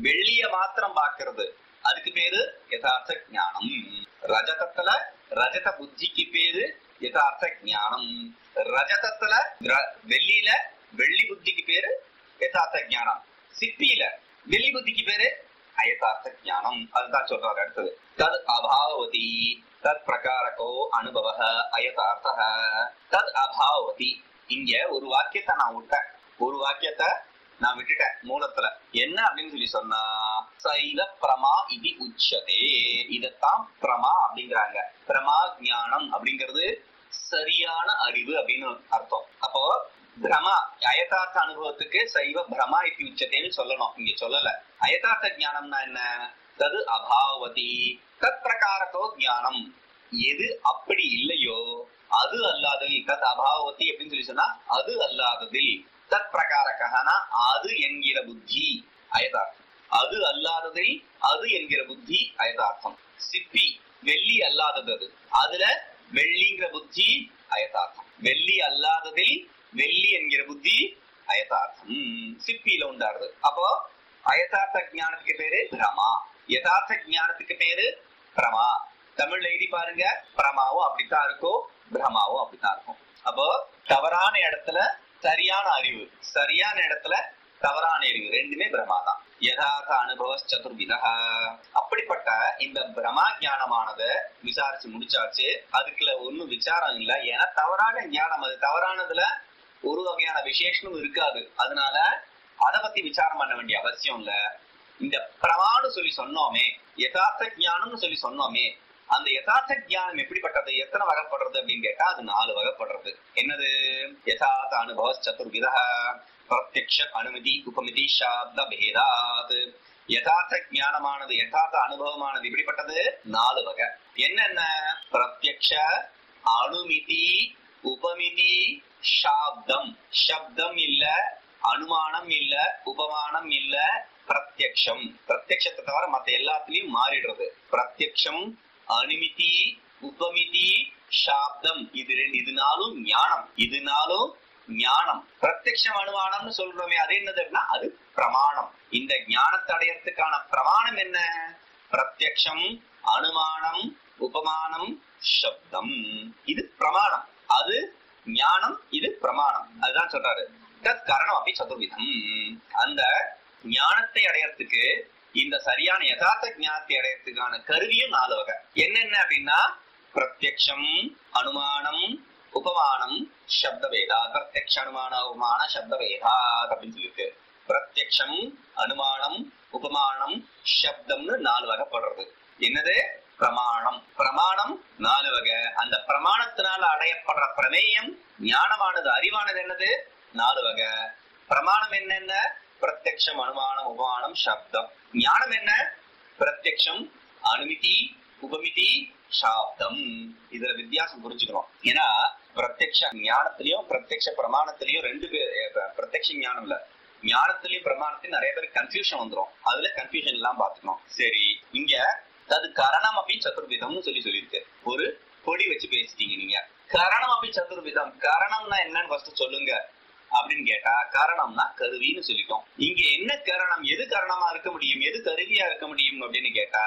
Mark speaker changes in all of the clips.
Speaker 1: வெள்ளிய மாத்திரம் பாக்குறது அதுக்கு பேரு யதார்த்த ஞானம். ரஜதத்துல ரஜத புத்திக்கு பேரு யதார்த்த ஞானம். ரஜதத்துல வெள்ளியில வெள்ளி புத்திக்கு பேரு யதார்த்த ஞானம். சிப்பியில வெள்ளி புத்திக்கு பேரு அயதார்த்த ஞானம். அதுதான் சொல்றாரு அடுத்தது. தத் அபாவதி தத் பிரகாரகோ அனுபவ அயதார்த்த தத் அபாவதி. இங்க ஒரு வாக்கியத்தை நான் விட்டேன், ஒரு வாக்கியத்தை நான் விட்டுட்டேன் மூலத்துல. என்ன அப்படின்னு சொல்லி சொன்னா சைவ பிரமா இது உச்சதே. இதத்தான் பிரமா அப்படிங்கிறாங்க. பிரமா ஞானம் அப்படிங்கிறது சரியான அறிவு அப்படின்னு அர்த்தம். அப்போ பிரமா அயதார்த்த அனுபவத்துக்கு சைவ பிரமா இது உச்சதேன்னு சொல்லணும், இங்க சொல்லல. அயதார்த்த ஞானம்னா என்ன? தது அபாவதி தத் பிரகாரத்தோ ஞானம். எது அப்படி இல்லையோ அது அல்லாததில். தத் அபாவதி அப்படின்னு சொல்லி சொன்னா அது அல்லாததில். தத் பிரகாரகனா அது என்கிற புத்தி அயதார்த்தம். அது அல்லாததில் அது என்கிற புத்தி அயதார்த்தம். சிப்பி வெள்ளி அல்லாதது, அது அதுல வெள்ளிங்கிற புத்தி அயதார்த்தம். வெள்ளி அல்லாததில் வெள்ளி என்கிற புத்தி அயதார்த்தம் சிப்பியில உண்டாருது. அப்போ அயதார்த்த ஞானத்துக்கு பேரு பிரமா, யதார்த்த ஞானத்துக்கு பேரு பிரமா. தமிழ்ல எழுதி பாருங்க, பிரமாவும் அப்படித்தான் இருக்கும், பிரமாவும் அப்படித்தான் இருக்கும். அப்போ தவறான இடத்துல சரியான அறிவு, சரியான இடத்துல தவறான அறிவு, ரெண்டுமே பிரமா தான். யதார்த்த அனுபவ சதுர்விதா. அப்படிப்பட்ட இந்த பிரமா ஞானமானத விசாரிச்சு முடிச்சாச்சு. அதுக்குள்ள ஒன்னும் விசாரம் இல்லை, ஏன்னா தவறான ஞானம். அது தவறானதுல ஒரு வகையான விசேஷமும் இருக்காது. அதனால அதை பத்தி விசாரம் பண்ண வேண்டிய அவசியம் இல்ல. இந்த பிரமான்னு சொல்லி சொன்னோமே, யதார்த்த ஞானம்னு சொல்லி சொன்னோமே, அந்த யதார்த்த ஞானம் எப்படிப்பட்டது, எத்தனை வகைப்படுறது அப்படின்னு கேட்டா அது 4 வகைப்படுறது. என்னது? யதார்த்த அனுபவ சதுர்விதா பிரத்யக்ஷ அனுமதி உபமிதி சாப்த பேதாத். யதார்த்த ஞானமானது, யதார்த்த அனுபவமானது எப்படிப்பட்டது? 4 வகை. என்னென்ன? பிரத்யக்ஷ, அனுமிதி, உபமிதி, சாப்தம். சப்தம் இல்ல, அனுமானம் இல்ல, உபமானம் இல்ல, பிரத்யக்ஷம். பிரத்யக்ஷத்தை தவிர மத்த எல்லாத்துலயும் மாறிடுறது. பிரத்யக்ஷம், அனுமிதி, உபமிதி, சாப்தம். இது 4ம் ஞானம். இது 4ம் ஞானம். பிரத்யக்ஷம் அனுமானம்னு சொல்றோமே, அது என்னது அப்படின்னா அது பிரமாணம். இந்த ஞானத்தை அடையறதுக்கான பிரமாணம் என்ன? பிரத்யக்ஷம், அனுமானம், உபமானம், சப்தம். இது பிரமாணம், அது ஞானம், இது பிரமாணம். அதுதான் சொல்றாரு தத் கரணம் அப்படி சதுர்விதம். அந்த ஞானத்தை அடையறதுக்கு, இந்த சரியான யதார்த்த ஞானத்தை அடையறதுக்கான கருவியும் 4 வகை. என்னென்ன அப்படின்னா பிரத்யக்ஷம், அனுமானம், உபமானம், சப்த வேதா. பிரத்யக்ஷ அனுமான உபமான சப்த வேதா அப்படின்னு சொல்லியிருக்கு. பிரத்யக்ஷம், அனுமானம், உபமானம், சப்தம்னு 4 வகைப்படுறது. என்னது? பிரமாணம். பிரமாணம் 4 வகை. அந்த பிரமாணத்தினால அடையப்படுற பிரமேயம், ஞானமானது, அறிவானது என்னது? 4 வகை. பிரமாணம் என்னென்ன? பிரத்யக்ஷம், அனுமானம், உபமானம், சப்தம். ஞானம் என்ன? பிரத்யக்ஷம், அனுமிதி, உபமிதி, சாப்தம். இதுல வித்தியாசம் புரிஞ்சுக்கணும். ஏன்னா பிரத்யக்ஷ ஞானத்திலயும் பிரத்யக்ஷ பிரமாணத்திலயும் 2 பேர், பிரத்யக்ஷ ஞானம் இல்ல, ஞானத்திலயும் பிரமாணத்திலும் நிறைய பேர் கன்ஃபியூஷன் வந்துடும். அதுல கன்ஃபியூஷன் எல்லாம் பாத்துக்கணும். சரி, இங்க அது கரணம் அப்படி சதுர்விதம்னு சொல்லியிருக்கு. ஒரு பொடி வச்சு பேசிட்டீங்க நீங்க. கரணம் அப்படி சதுர்விதம். கரணம்னா என்னன்னு ஃபர்ஸ்ட் சொல்லுங்க அப்படின்னு கேட்டா, காரணம்னா கருவின்னு சொல்லிட்டோம். இங்க என்ன கரணம், எது காரணமா இருக்க முடியும், எது கருவியா இருக்க முடியும் அப்படின்னு கேட்டா,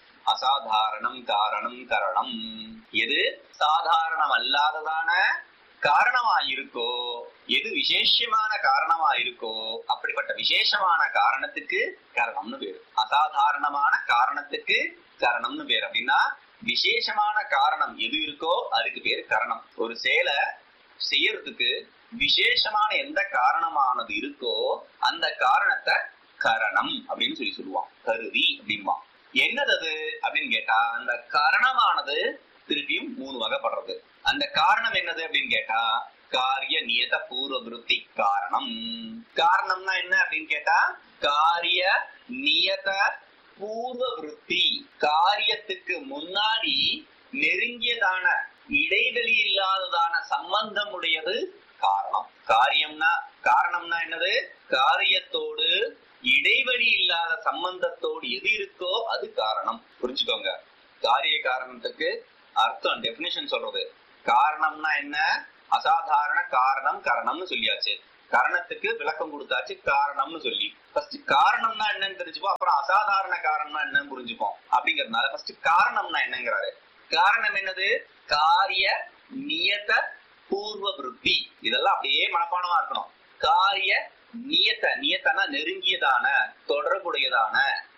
Speaker 1: அசாதாரணம் காரணம் கரணம். எது சாதாரணம் அல்லாததான காரணமா இருக்கோ, எது விசேஷமான காரணமா இருக்கோ, அப்படிப்பட்ட விசேஷமான காரணத்துக்கு கரணம்னு பேரு. அசாதாரணமான காரணத்துக்கு கரணம்னு பேரு. அப்படின்னா விசேஷமான காரணம் எது இருக்கோ அதுக்கு பேரு கரணம். ஒரு செயலை செய்யறதுக்கு விசேஷமான எந்த காரணமானது இருக்கோ அந்த காரணத்தை கரணம் அப்படின்னு சொல்லுவான். கருவி அப்படின்பா. என்னது அது அப்படின்னு கேட்டா, அந்த காரணமானது திருப்பியும் 3 வகைப்படுறது. அந்த காரணம் என்னது அப்படின்னு கேட்டா, காரிய நியத பூர்வவிருத்தி காரணம். காரணம்னா என்ன அப்படின்னு கேட்டா, காரிய நியத பூர்வவிருத்தி. காரியத்துக்கு முன்னாடி நெருங்கியதான, இடைவெளி இல்லாததான சம்பந்தம் உடையது காரணம். காரணம்னா என்னது? காரியத்தோடு இடைவெளி இல்லாத சம்பந்தத்தோடு எது இருக்கோ அது காரணம். புரிஞ்சுக்கோங்க. காரிய காரணத்துக்கு அர்த்தம், டெபினிஷன் சொல்றது. காரணம்னா என்ன? அசாதாரண காரணம் கரணம்னு சொல்லியாச்சு. கரணத்துக்கு விளக்கம் கொடுத்தாச்சு காரணம்னு சொல்லி. ஃபர்ஸ்ட் காரணம்னா என்னன்னு தெரிஞ்சுப்போம், அப்புறம் அசாதாரண காரணம்னா என்னன்னு புரிஞ்சுப்போம். அப்படிங்கறதுனால ஃபர்ஸ்ட் காரணம்னா என்னங்கிறாரு. காரணம் என்னது? காரிய நியத பூர்வ விருத்தி. இதெல்லாம் அப்படியே மனப்பாடமா இருக்கணும். காரிய நியத, நியத்தனா நெருங்கியதான, தொடர்புடையதான,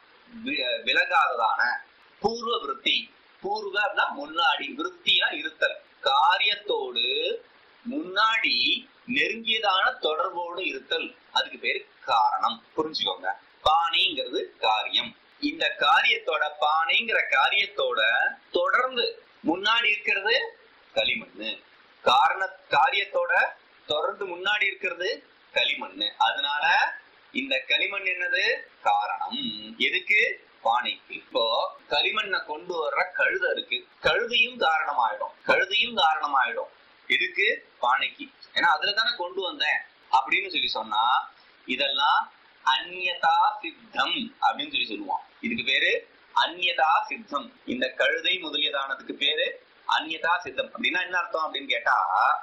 Speaker 1: விலகாததான, பூர்வ விருத்தி. பூர்வ முன்னாடி, விருத்தினா இருத்தல். காரியத்தோடு முன்னாடி நெருங்கியதான தொடர்போடு இருத்தல், அதுக்கு பேரு காரணம். புரிஞ்சுக்கோங்க. பானைங்கிறது காரியம். இந்த காரியத்தோட, பானைங்கிற காரியத்தோட தொடர்ந்து முன்னாடி இருக்கிறது களிமண்ணு. காரியத்தோட தொடர்ந்து முன்னாடி இருக்கிறது களிமண்ணு. அதனால இந்த களிமண் என்னது? காரணம். எதுக்கு? பானைக்கு. இப்போ களிமண்ணை கொண்டு வர்ற கழுதை இருக்கு, கழுதையும் காரணமாயிடும். கழுதையும் காரணமாயிடும் எதுக்கு? பானைக்கு. ஏன்னா அதுல தானே கொண்டு வந்தேன் அப்படின்னு சொல்லி சொன்னா இதெல்லாம் அந்யதா சித்தம் அப்படின்னு சொல்லி சொல்லுவான். இதுக்கு பேரு அந்யதா சித்தம். இந்த கழுதை முதலியதானதுக்கு பேரு அந்யதா சித்தம். அப்படின்னா என்ன அர்த்தம் அப்படின்னு கேட்டா,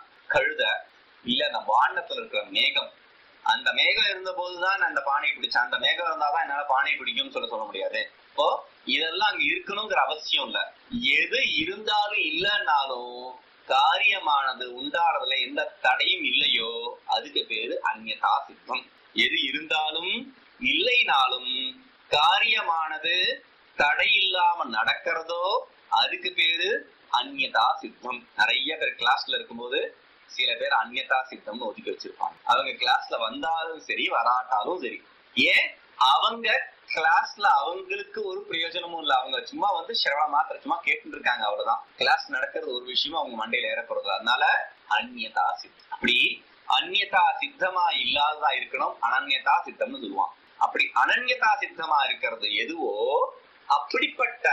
Speaker 1: கழுதை இல்ல அந்த வானத்துல இருக்கிற மேகம், அந்த மேகம் இருந்த போதுதான் அந்த பானையை பிடிச்சேன், அந்த மேகம் இருந்தாதான் என்னால பானையை பிடிக்கும்னு சொல்ல முடியாது. இப்போ இதெல்லாம் அங்க இருக்கணுங்கிற அவசியம் இல்ல. எது இருந்தாலும் இல்லைன்னாலும் காரியமானது உண்டாறதுல எந்த தடையும் இல்லையோ அதுக்கு பேரு அந்யதா சித்தம். எது இருந்தாலும் இல்லைனாலும் காரியமானது தடை இல்லாம நடக்கிறதோ அதுக்கு பேரு அந்யதா சித்தம். நிறைய பேர் கிளாஸ்ல இருக்கும்போது சில பேர் அந்யதா சித்தம் ஒதுக்கி வச்சிருப்பாங்க. அவங்க கிளாஸ்ல வந்தாலும் சரி வராட்டாலும் சரி. ஏன்? அவங்க கிளாஸ்ல அவங்களுக்கு ஒரு பிரயோஜனமும் இல்ல. அவங்க சும்மா சிரவண மாத்திரம் சும்மா கேட்டு இருக்காங்க, அவ்வளவுதான். கிளாஸ் நடக்கிறது ஒரு விஷயமும் அவங்க மண்டையில ஏறப்படுறது. அதனால அந்யதா சித்தம். அப்படி அந்யதா சித்தமா இல்லாததா இருக்கணும், அனன்யதா சித்தம்னு சொல்லுவான். அப்படி அனன்யதா சித்தமா இருக்கிறது எதுவோ அப்படிப்பட்ட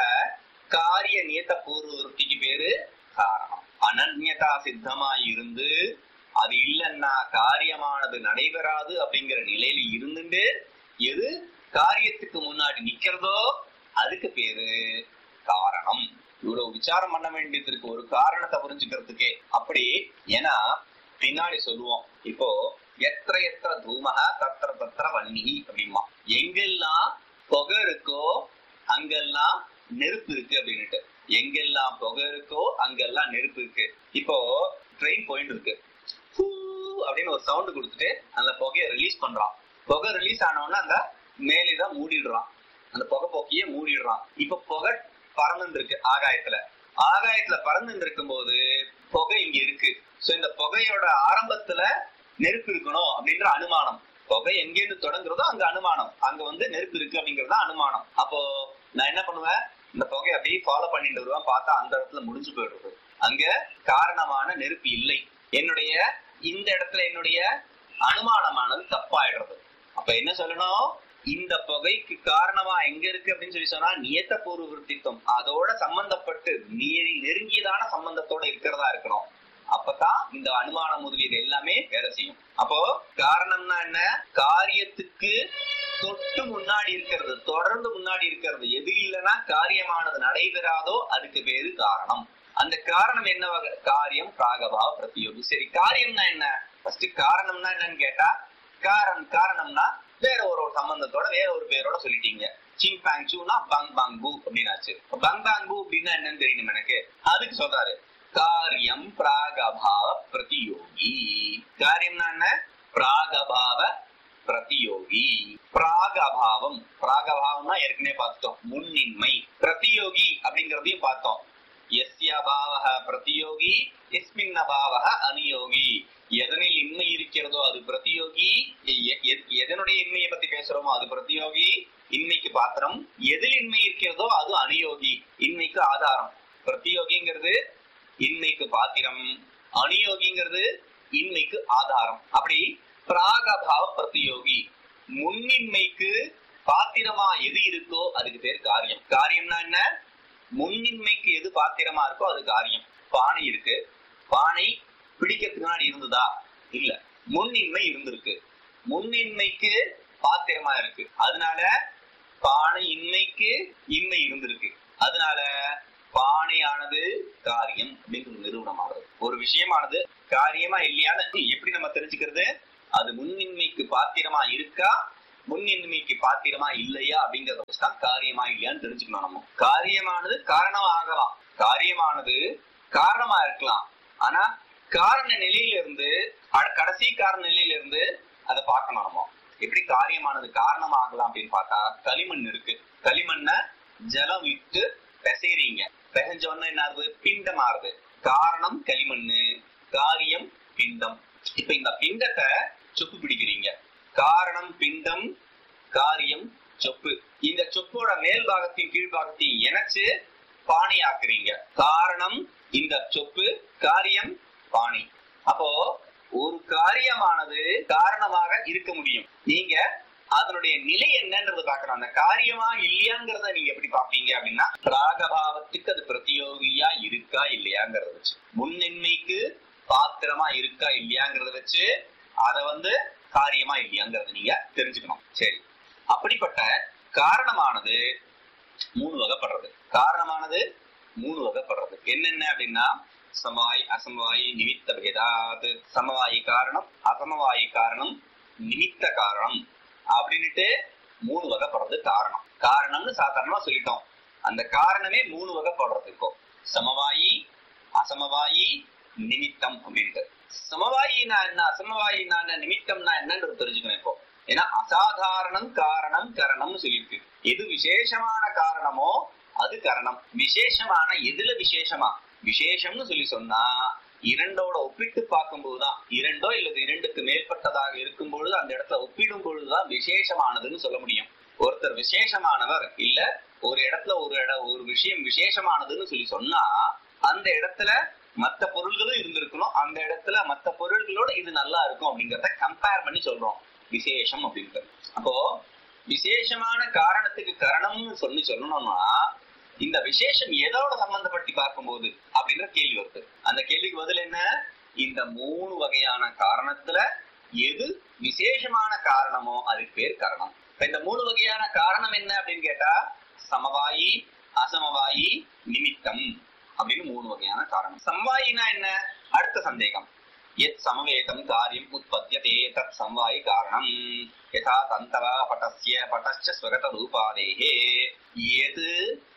Speaker 1: காரிய நியத பூர்வ விருத்திக்கு பேரு காரணம். அனன்யதா சித்தமா இருந்து அது இல்லைன்னா காரியமானது நடைபெறாது அப்படிங்கிற நிலையில இருந்துட்டு எது காரியத்துக்கு முன்னாடி நிக்கிறதோ அதுக்கு பேரு காரணம். இவ்வளவு விசாரம் பண்ண வேண்டியது இருக்கு ஒரு காரணத்தை புரிஞ்சுக்கிறதுக்கே. அப்படி ஏன்னா பின்னாடி சொல்லுவோம், இப்போ எத்திர எத்திர தூமக தத்திர தத்திர வன்னி அப்படிமா. எங்கெல்லாம் புகை இருக்கோ அங்கெல்லாம் நெருப்பு இருக்கு அப்படின்னுட்டு. எங்கெல்லாம் புகை இருக்கோ அங்கெல்லாம் நெருப்பு இருக்கு. இப்போ ட்ரெயின் போயிட்டு இருக்கு, அப்படின்னு ஒரு சவுண்ட் கொடுத்துட்டு அந்த புகையை ரிலீஸ் பண்றான். புகை ரிலீஸ் ஆனவொன்னு அந்த மேலேதான் மூடிடுறான், அந்த புகை போக்கியே மூடிடுறான். இப்ப புகை பறந்து இருக்கு ஆகாயத்துல. ஆகாயத்துல பறந்து இருக்கும் போது புகை இங்க இருக்கு. சோ இந்த புகையோட ஆரம்பத்துல நெருப்பு இருக்கணும் அப்படின்ற அனுமானம். புகை எங்கேருந்து தொடங்குறதோ அங்க அனுமானம், அங்க நெருப்பு இருக்கு அப்படிங்கறத அனுமானம். அப்போ நான் என்ன பண்ணுவேன், இந்த புகையை அப்படியே ஃபாலோ பண்ணிட்டு வருவேன். பார்த்தா அந்த இடத்துல முடிஞ்சு போயிடுறது, அங்க காரணமான நெருப்பு இல்லை. என்னுடைய இந்த இடத்துல என்னுடைய அனுமானமானது தப்பாயிடுறது. அப்ப என்ன சொல்லணும், இந்த புகைக்கு காரணமா எங்க இருக்கு அப்படின்னு சொல்லி சொன்னா நியத்த பூர்வ விருத்தித்துவம், அதோட சம்பந்தப்பட்டு நெருங்கியதான சம்பந்தத்தோட இருக்கிறதா இருக்கணும். அப்பதான் இந்த அனுமானம் முதலியது எல்லாமே வேலை செய்யும். அப்போ காரணம்னா என்ன? காரியத்துக்கு தொட்டு முன்னாடி இருக்கிறது, தொடர்ந்து முன்னாடி இருக்கிறது. எது இல்லைன்னா காரியமானது நடைபெறாதோ அதுக்கு பேரு காரணம். அந்த காரணம் என்ன வகை? காரியம் பிராகபாவ பிரதியோகி. சரி, காரியம்னா என்ன? ஃபர்ஸ்ட் காரணம்னா என்னன்னு கேட்டா, காரணம்னா வேற ஒரு சம்பந்தத்தோட வேற ஒரு பேரோட சொல்லிட்டீங்க. சிங் பாங் சூனா பங் பாங் பூ அப்படின்னாச்சு. பங் பாங் பூ அப்படின்னா என்னன்னு தெரியணும் எனக்கு. அதுக்கு சொல்றாரு காரியம் பிராகபாவ பிரதியோகி. காரியம்னா என்ன? பிராகபாவ பிரதியோகி. பிராகபாவம், பிராகபாவம்னா ஏற்கனவே பார்த்தோம் முன்னின்மை. பிரதியோகி அப்படிங்கறதையும் பார்த்தோம். எஸ்ய பாவஹ பிரதியோகி எஸ்மின் அபாவஹ அநியோகி. எதனில் இன்மை இருக்கிறதோ அது பிரதியோகி, எதனுடைய இன்மையை பத்தி பேசுறோமோ அது பிரதியோகி, இன்மைக்கு பாத்திரம். எதில் இன்மை இருக்கிறதோ அது அநியோகி, இன்மைக்கு ஆதாரம். பிரதியோகிங்கிறது இன்மைக்கு பாத்திரம், அநியோகிங்கிறது இன்மைக்கு ஆதாரம். அப்படி பிராகபாவ பிரதியோகி, முன்னின்மைக்கு பாத்திரமா எது இருக்கோ அதுக்கு பேர் காரியம். காரியம்னா என்ன? முன்னின்மைக்கு எது பாத்திரமா இருக்கோ அது காரியம். பானை இருக்கு, பானை பிடிக்கிறதுக்கு முன்னாடி இருந்ததா? இல்ல, முன்னின்மை இருந்திருக்கு, முன்னின்மைக்கு பாத்திரமா இருக்கு. அதனால பானை இன்மைக்கு இன்மை இருந்திருக்கு, அதனால பானையானது காரியம் அப்படின்னு நிரூபணமாகுது. ஒரு விஷயமானது காரியமா இல்லையான்னு எப்படி நம்ம தெரிஞ்சுக்கிறது? அது முன்னின்மைக்கு பாத்திரமா இருக்கா, முன்னின்மைக்கு பாத்திரமா இல்லையா அப்படிங்கறத வச்சுதான் காரியமா இல்லையான்னு தெரிஞ்சுக்கணும். நம்ம காரியமானது காரணம் ஆகலாம், காரியமானது காரணமா இருக்கலாம். ஆனா காரண நிலையில இருந்து கடைசி காரண நிலையில இருந்து அதை பார்க்கணும். நம்ம எப்படி காரியமானது காரணம் ஆகலாம் அப்படின்னு பார்த்தா, களிமண் இருக்கு, களிமண்ண ஜலம் விட்டு பிசைறீங்க, பிசைஞ்ச உடனே என்ன ஆகுது, பிண்டம் ஆகுது. காரணம் களிமண்ணு, காரியம் பிண்டம். இப்ப இந்த பிண்டத்தை சொப்பு பிடிக்கிறீங்க, காரணம் பிண்டம், காரியம் சொப்பு. இந்த சொப்போட மேல் பாகத்தையும் கீழ்பாகத்தையும் இணைச்சு பானை ஆக்குறீங்க. காரணம் இந்த சொப்பு, காரியம் பானை. அப்போ ஒரு காரியமானது காரணமாக இருக்க முடியும். நீங்க அதனுடைய நிலை என்னன்றது பார்க்கணும். அந்த காரியமா இல்லையாங்கிறத நீங்க எப்படி பாப்பீங்க அப்படின்னா, ராகபாவத்துக்கு அது பிரதியோகியா இருக்கா இல்லையாங்கிறத வச்சு, முன்னின்மைக்கு பாத்திரமா இருக்கா இல்லையாங்கிறத வச்சு அத காரியமா இல்லையாங்கிறத நீங்க தெரிஞ்சுக்கணும். சரி, அப்படிப்பட்ட காரணமானது 3 வகைப்படுறது. காரணமானது 3 வகைப்படுறது என்னென்ன அப்படின்னா, சமவாயி, அசமவாயி, நிமித்த பேதாத். சமவாயி காரணம், அசமவாயி காரணம், நிமித்த காரணம் அப்படின்னுட்டு 3 வகைப்படுறது காரணம். காரணம்னு சாதாரணமா சொல்லிட்டோம். அந்த காரணமே 3 வகைப்படுறது. இப்போ சமவாயி, அசமவாயி, நிமித்தம் அப்படின்ட்டு. சமவாயினா என்ன, அசமவாயினா என்ன, நிமித்தம்னா என்னன்றது தெரிஞ்சுக்கணும். இப்போ ஏன்னா அசாதாரணம் காரணம் கரணம்னு சொல்லியிருக்கு. எது விசேஷமான காரணமோ அது கரணம். விசேஷமான எதுல விசேஷமா, விசேஷம்னு சொல்லி சொன்னா இரண்டோட ஒப்பிட்டு பார்க்கும் போதுதான், இரண்டோ இல்லது இரண்டுக்கு மேற்பட்டதாக இருக்கும் பொழுது அந்த இடத்துல ஒப்பிடும் பொழுதுதான் விசேஷமானதுன்னு சொல்ல முடியும். ஒருத்தர் விசேஷமானவர் இல்ல, ஒரு இடத்துல ஒரு விஷயம் விசேஷமானதுன்னு சொல்லி சொன்னா அந்த இடத்துல மத்த பொருள்களும் இருந்திருக்கணும், அந்த இடத்துல மத்த பொருள்களோட இது நல்லா இருக்கும் அப்படிங்கறத கம்பேர் பண்ணி சொல்றோம் விசேஷம் அப்படின்றது. அப்போ விசேஷமான காரணத்துக்கு காரணம்னு சொல்லணும்னா இந்த விசேஷம் எதோட சம்பந்தப்பட்டு பார்க்கும்போது அப்படின்ற கேள்வி வருது. அந்த கேள்விக்கு பதில் என்ன, இந்த 3 வகையான காரணத்துல எது விசேஷமான காரணமோ அதுக்கு பேர் காரணம். இந்த 3 வகையான காரணம் என்ன அப்படின்னு கேட்டா, சமவாயி, அசமவாயி, நிமித்தம் அப்படின்னு 3 வகையான காரணம். சமவாயினா என்ன, அடுத்த சந்தேகம். எத் சமவேதம் காரியம் உற்பத்தியதே தத் சமவாயி காரணம் யதா தந்தவ படஸ்ய படஸ்ச ஸ்வகத ரூபாதேஹே. எது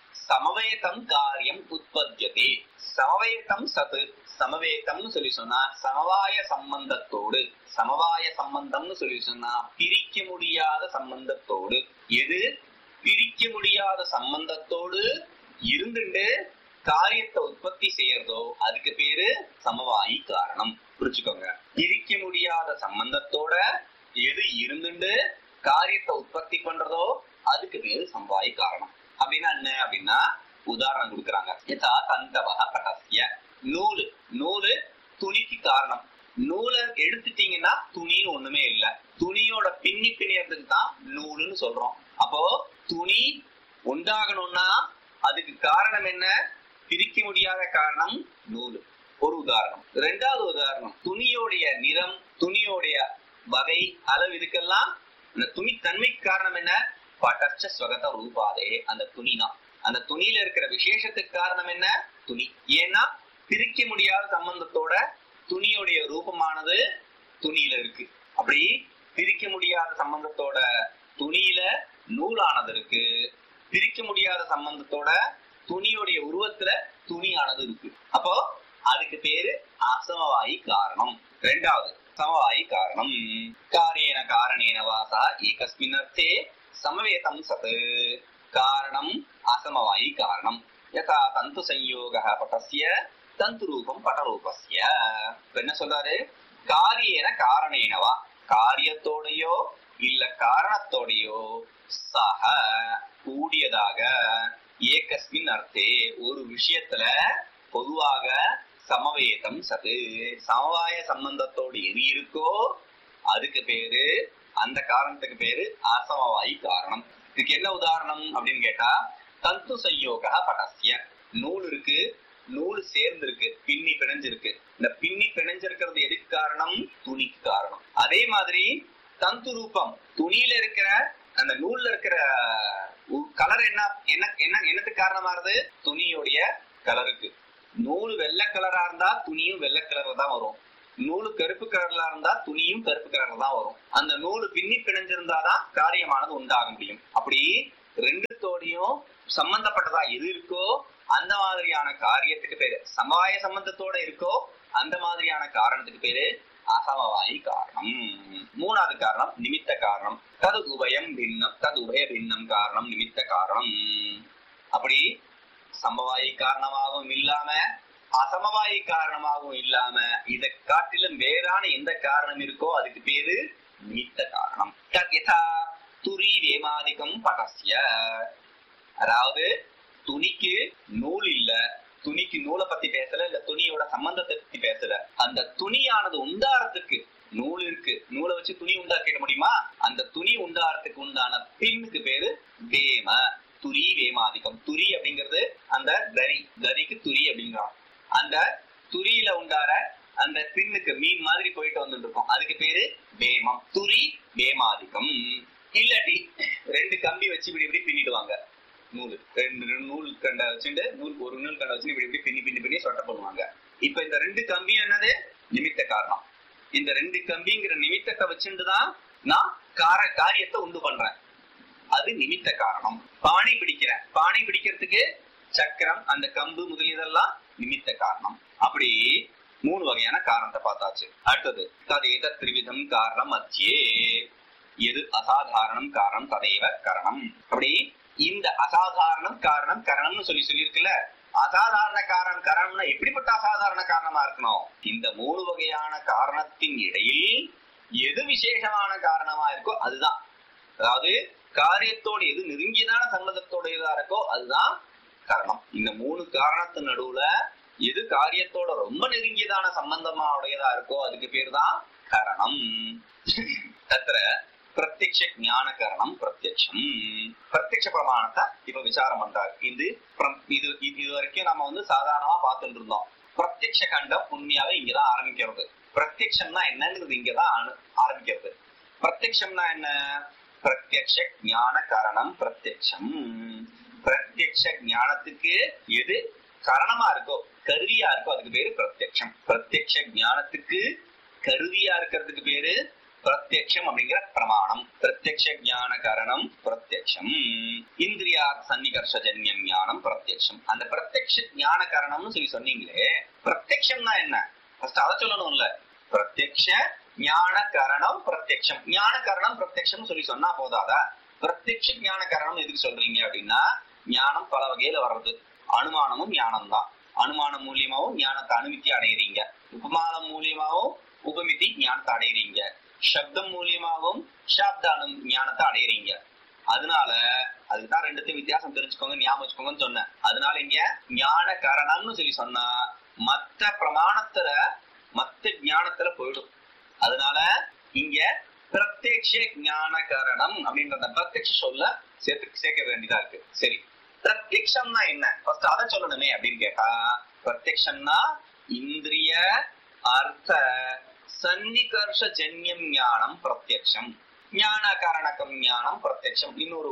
Speaker 1: சமவேதம் காரியம் உற்பத்தியதே. சமவேதம் சத்து, சமவேதம்னு சொல்லி சொன்னா சமவாய சம்பந்தத்தோடு, சமவாய சம்பந்தம்னு சொல்லி சொன்னா பிரிக்க முடியாத சம்பந்தத்தோடு. எது பிரிக்க முடியாத சம்பந்தத்தோடு இருந்துட்டு காரியத்தை உற்பத்தி செய்யறதோ அதுக்கு பேரு சமவாயி காரணம். புரிச்சுக்கோங்க, பிரிக்க முடியாத சம்பந்தத்தோட எது இருந்துட்டு காரியத்தை உற்பத்தி பண்றதோ அதுக்கு பேரு சமவாயி காரணம். அப்படின்னா என்ன அப்படின்னா, உதாரணம் கொடுக்குறாங்க. யதா தந்தவஹ படஸ்ய. நூலு, நூலு துணிக்கு காரணம். நூலை எடுத்துட்டீங்கன்னா துணின்னு ஒண்ணுமே இல்ல, துணியோட பின்னி பிணையறதுக்கு தான் நூலுன்னு சொல்றோம். அப்போ துணி உண்டாகணும்னா அதுக்கு காரணம் என்ன, பிரிக்க முடியாத காரணம் நூலு. ஒரு உதாரணம். 2வது உதாரணம், துணியோடைய நிறம், துணியோடைய வகை, அளவு, இதுக்கெல்லாம் இந்த துணி தன்மைக்கு காரணம் என்ன, படச்ச ஸ்வகத ரூபாதே. அந்த துணிதான், அந்த துணியில இருக்கிற விசேஷத்துக்கு காரணம் என்ன, துணி. ஏன்னா பிரிக்க முடியாத சம்பந்தத்தோட துணியோடைய ரூபமானது துணியில இருக்கு. அப்படி பிரிக்க முடியாத சம்பந்தத்தோட துணியில நூலானது இருக்கு, பிரிக்க முடியாத சம்பந்தத்தோட துணியோடைய உருவத்துல துணியானது இருக்கு. அப்போ அதுக்கு பேரு அசமவாயி காரணம். 2வது சமவாயி காரணம். காரியேன காரணேன வாசா ஏகஸ்மின் அர்த்தே சமவேதம் சத் காரணம் அசமவாயி காரணம். யதா தந்து சம்யோகः படஸ்ய தந்து ரூபம் படரூபஸ்ய. என்ன சொல்றாரு, காரியேன காரணேனவா, காரியத்தோடையோ இல்ல காரணத்தோடையோ சக கூடியதாக ஏகஸ்மின் அர்த்தே ஒரு விஷயத்துல பொதுவாக சமவேதம் சத்து சமவாய சம்பந்தத்தோடு எது இருக்கோ அதுக்கு பேரு, அந்த காரணத்துக்கு பேரு அசமவாயி காரணம். இதுக்கு என்ன உதாரணம் அப்படின்னு கேட்டா, தந்து சம்யோகः படஸ்ய. நூல் இருக்கு, நூல் சேர்ந்து இருக்கு, பின்னி பிணைஞ்சிருக்கு. இந்த பின்னி பிணைஞ்சிருக்கிறது எதுக்கு காரணம், துணிக்கு காரணம். அதே மாதிரி தந்து ரூபம், துணியில இருக்கிற அந்த நூல்ல இருக்கிற கலர் என்ன என்னத்துக்கு காரணமா இருது, துணியோடைய கலருக்கு. நூல் வெள்ளை கலரா இருந்தா துணியும் வெள்ளை கலர்ல தான் வரும். நூலு கருப்பு கலர்ல இருந்தா துணியும் கருப்பு கலர்ல தான் வரும். அந்த நூலு பின்னி பிணைஞ்சிருந்தாதான் காரியமானது உண்டாக முடியும். அப்படி ரெண்டுத்தோடையும் சம்பந்தப்பட்டதா எது இருக்கோ அந்த மாதிரியான காரியத்துக்கு பேரு, சமவாய சம்பந்தத்தோட இருக்கோ அந்த மாதிரியான காரணத்துக்கு பேரு அசமவாயி காரணம். மூணாவது காரணம் நிமித்த காரணம். தது உபயம் பின்னம், தது உபய பின்னம் காரணம் நிமித்த காரணம். அப்படி சமவாயி காரணமாகவும் இல்லாம அசமவாயி காரணமாகவும் இல்லாம இதை காட்டிலும் வேறான எந்த காரணம் இருக்கோ அதுக்கு பேரு நிமித்த காரணம். யதா துரி வேமாதிகம் படஸ்ய, அதாவது துணிக்கு நூல் இல்ல, துணிக்கு நூலை பத்தி பேசல, இல்ல துணியோட சம்பந்தத்தை பத்தி பேசல. அந்த துணியானது உண்டாரத்துக்கு நூல் இருக்கு, நூலை வச்சு துணி உண்டாக்கிட முடியுமா? அந்த துணி உண்டாரத்துக்கு உண்டான பின்னுக்கு பேரு வேம, துரி வேமாதிகம். துரி அப்படிங்கிறது அந்த தரி, தரிக்கு துரி அப்படிங்கிறோம். அந்த துரியில உண்டார அந்த பின்னுக்கு மீன் மாதிரி போயிட்டு வந்துட்டு இருக்கோம், அதுக்கு பேரு வேமம், துரி வேமாதிகம். இல்லாட்டி ரெண்டு கம்பி வச்சு இப்படி இப்படி பின்னிடுவாங்க நூல், ரெண்டு நூல் கண்டை வச்சுட்டு ஒரு நூல் கண்டை வச்சு இப்படி இப்படி பின்னி பின்னி பின்னி சொட்ட பண்ணுவாங்க. இப்ப இந்த ரெண்டு கம்பி என்னது? நிமித்த காரணம். இந்த ரெண்டு கம்பிங்கிற நிமித்தத்தை வச்சுட்டுதான் நான் காரியத்தை உண்டு பண்றேன், அது நிமித்த காரணம். பானை பிடிக்கிறேன், பானை பிடிக்கிறதுக்கு சக்கரம், அந்த கம்பு முதலியதெல்லாம் நிமித்த காரணம். அப்படி மூணு வகையான காரணத்தை பார்த்தாச்சு. அடுத்தது ததேத திரிவிதம் காரணம் மத்தியே, எது அசாதாரணம் காரணம் ததேவ கரணம். அப்படி இந்த அசாதாரணம் காரணம் கரணம்னு சொல்லியிருக்குல்ல, அசாதாரண காரணம் கரணம்னா எப்படிப்பட்ட அசாதாரண காரணமா இருக்கணும்? இந்த மூணு வகையான காரணத்தின் இடையில் எது விசேஷமான காரணமா இருக்கோ அதுதான், அதாவது காரியத்தோட எது நெருங்கியதான சம்பந்தத்தோடையதா இருக்கோ அதுதான் காரணம். இந்த மூணு காரணத்தின் நடுவுல எது காரியத்தோட ரொம்ப நெருங்கியதான சம்பந்தமா உடையதா இருக்கோ அதுக்கு பேர் தான் கரணம். தத்திர பிரத்யக்ஷ ஞான கரணம் பிரத்யக்ஷம். பிரத்யக்ஷ பிரமாணத்தை இப்ப விசாரம் பண்றாரு. இது வரைக்கும் நம்ம சாதாரணமா பார்த்துட்டு இருந்தோம். பிரத்யக்ஷ கண்டம் உண்மையாவே இங்கதான் ஆரம்பிக்கிறது. பிரத்யக்ஷம்னா என்னங்கிறது இங்கதான் ஆரம்பிக்கிறது. பிரத்யக்ஷம்னா என்ன? பிரத்யக்ஷ ஞான கரணம் பிரத்யக்ஷம். பிரத்யக்ஷ ஞானத்துக்கு எது காரணமா இருக்கோ, கருவியா இருக்கோ அதுக்கு பேரு பிரத்யக்ஷம். பிரத்யக்ஷ ஞானத்துக்கு கருவியா இருக்கிறதுக்கு பேரு பிரத்யக்ஷம் அப்படிங்கிற பிரமாணம். பிரத்யக்ஷ ஞான காரணம் பிரத்யக்ஷம். இந்திரியா சன்னிகர்ஷஜன்யம் ஞானம் பிரத்யக்ஷம். அந்த பிரத்யக்ஷ ஞான காரணம்னு சொல்லி சொன்னீங்களே, பிரத்யக்ஷம்னா என்ன? ஃபர்ஸ்ட் அதை சொல்லணும்ல. பிரத்யக்ஷ ஞான காரணம் பிரத்யக்ஷம். ஞான காரணம் பிரத்யக்ஷம் சொல்லி சொன்னா போதாதா? பிரத்யக்ஷ ஞான காரணம் எதுக்கு சொல்றீங்க அப்படின்னா, ஞானம் பல வகையில வர்றது. அனுமானமும் ஞானம் தான். அனுமானம் மூலியமாவும் ஞானத்தை அனுமித்தி அடைகிறீங்க, உபமானம் மூலியமாவும் உபமிதி ஞானத்தை அடைகிறீங்க, சப்தம் மூலியமாகவும் சாப்தானும் ஞானத்தை அடைகிறீங்க. அதனால அதுக்குதான் ரெண்டுத்தையும் வித்தியாசம் தெரிஞ்சுக்கோங்க, ஞாபகம் வச்சுக்கோங்கன்னு சொன்னேன். அதனால இங்க ஞான காரணம்னு சொல்லி சொன்னா மத்த பிரமாணத்துல மத்த ஞானத்துல போயிடும். அதனால இங்க பிரத்யக்ஷ ஞான காரணம் அப்படின்ற பிரத்யக்ஷ சொல்ல சேர்க்க வேண்டியதா இருக்கு. சரி, பிரத்யக்ஷம்னா என்ன? ஃபர்ஸ்ட் அதை சொல்லணுமே அப்படின்னு கேட்டா, பிரத்யக்ஷம்னா இந்திரிய அர்த்த சன்னிகர்ஷ ஜன்யம் ஞானம் பிரத்யக்ஷம். ஞான காரணகம் ஞானம் பிரத்யக்ஷம்.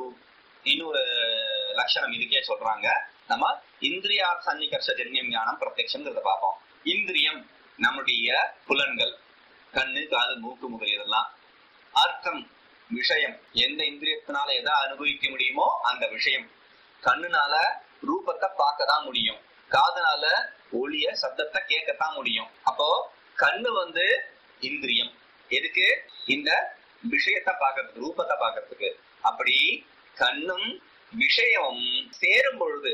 Speaker 1: இன்னொரு லட்சணம் இதுக்கே சொல்றாங்க. நம்ம இந்திரியா சன்னிகர்ஷ ஜன்யம் ஞானம் பிரத்யக்ஷம்ங்கிறத பார்ப்போம். இந்திரியம் நம்முடைய புலன்கள், கண்ணு காது மூக்கு முதலியதெல்லாம். அர்த்தம் விஷயம், எந்த இந்திரியத்தினால எதை அனுபவிக்க முடியுமோ அந்த விஷயம். கண்ணுனால ரூபத்தை பார்க்கதான் முடியும், காதுனால ஒளிய சப்தத்தை கேட்கத்தான் முடியும். அப்போ கண்ணு இந்திரியம் எதுக்கு? இந்த விஷயத்தை பார்க்கறதுக்கு, ரூபத்தை பார்க்கறதுக்கு. அப்படி கண்ணும் விஷயமும் சேரும் பொழுது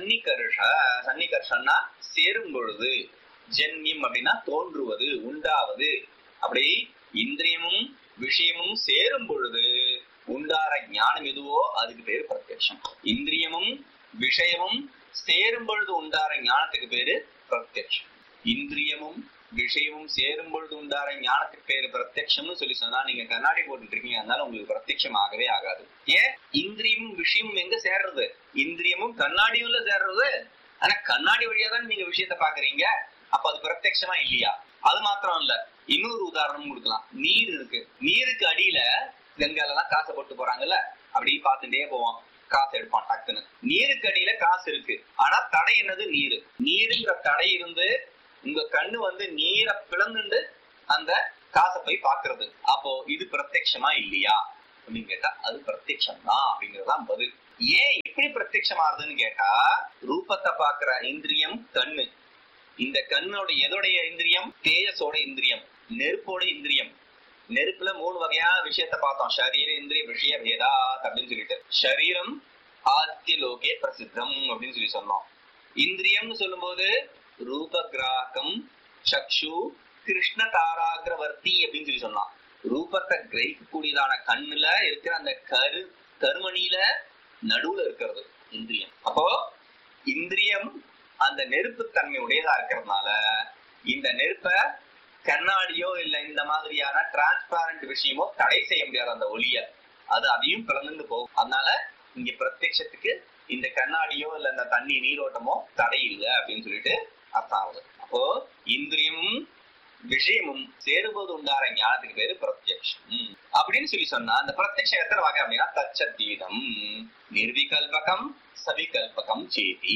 Speaker 1: சன்னிகர்ஷன்னா சேரும் பொழுது, ஜன்யம் அப்படின்னா தோன்றுவது, உண்டாவது. அப்படி இந்திரியமும் விஷயமும் சேரும் பொழுது உண்டார ஞானம் எதுவோ அதுக்கு பேரு பிரத்யக்ஷம். இந்திரியமும் விஷயமும் சேரும் பொழுது உண்டார ஞானத்துக்கு பேரு பிரத்யக்ஷம். இந்திரியமும் விஷயமும் சேரும் பொழுது உண்டார ஞானத்துக்கு பேரு பிரத்யக்ஷம்னு சொல்லி சொன்னா நீங்க கண்ணாடி போட்டுட்டு இருக்கீங்க, அதனால உங்களுக்கு பிரத்யக்ஷம் ஆகவே ஆகாது. ஏன்? இந்திரியமும் விஷயமும் எங்க சேர்றது? இந்திரியமும் கண்ணாடியும்ல சேர்றது. ஆனா கண்ணாடி வழியா தான் நீங்க விஷயத்த பாக்குறீங்க. அப்ப அது பிரத்யக்ஷமா இல்லையா? அது மாத்திரம் இல்ல, இன்னொரு உதாரணம் கொடுக்கலாம். நீர் இருக்கு, நீருக்கு அடியில கங்காலெல்லாம் காசை போட்டு போறாங்கல்ல, அப்படி பார்த்துட்டே போவான், காசு எடுப்பான் டக்குன்னு. நீருக்கு அடியில காசு இருக்கு, ஆனா தடை என்னது? நீரு. நீருங்கிற தடை இருந்து உங்க கண்ணு நீரை பிளந்துண்டு அந்த காசை போய் பாக்குறது. அப்போ இது பிரத்யட்சமா இல்லையா அப்படின்னு கேட்டா அது பிரத்யட்சம் தான் அப்படிங்கறதுதான் பதில். ஏன் எப்படி பிரத்யட்சமாகுதுன்னு கேட்டா, ரூபத்தை பாக்குற இந்திரியம் கண்ணு. இந்த கண்ணோட எதோடைய இந்திரியம்? தேஜஸோட இந்திரியம், நெருப்போட இந்திரியம். நெருப்புல 3 வகையான விஷயத்த பார்த்தோம். ஷரீர இந்திரிய விஷய வேதாத் அப்படின்னு சொல்லிட்டு, ஷரீரம் ஆதித்ய லோகே பிரசித்தம் அப்படின்னு சொல்லி சொன்னோம். இந்திரியம்னு சொல்லும் போது ரூப கிராகம் சக்ஷு கிருஷ்ண தாராகிரவர்த்தி அப்படின்னு சொல்லி சொன்னான். ரூபத்தை கிரகிக்கக்கூடியதான கண்ணுல இருக்கிற அந்த கருமணியில நடுவுல இருக்கிறது இந்திரியம். அப்போ இந்திரியம் அந்த நெருப்பு தன்மை உடையதா இருக்கிறதுனால இந்த நெருப்ப கண்ணாடியோ இல்ல இந்த மாதிரியான டிரான்ஸ்பாரண்ட் விஷயமோ தடை செய்ய முடியாது. அந்த ஒளிய அது அதையும் பிளந்து போகும். அதனால இங்க பிரத்யட்சத்துக்கு இந்த கண்ணாடியோ இல்ல இந்த தண்ணி நீரோட்டமோ தடை இல்லை அப்படின்னு சொல்லிட்டு அர்த்தம் ஆகுது. அப்போ இந்திரியமும் விஷயமும் சேரும்போது உண்டார ஞானத்துக்கு பேரு பிரத்யக்ஷம் அப்படின்னு சொல்லி சொன்னா, அந்த பிரத்யக்ஷம் எத்தனை வகை அப்படின்னா தச்சத்தீதம் நிர்விகல்பகம் சவிகல்பகம் சேதி.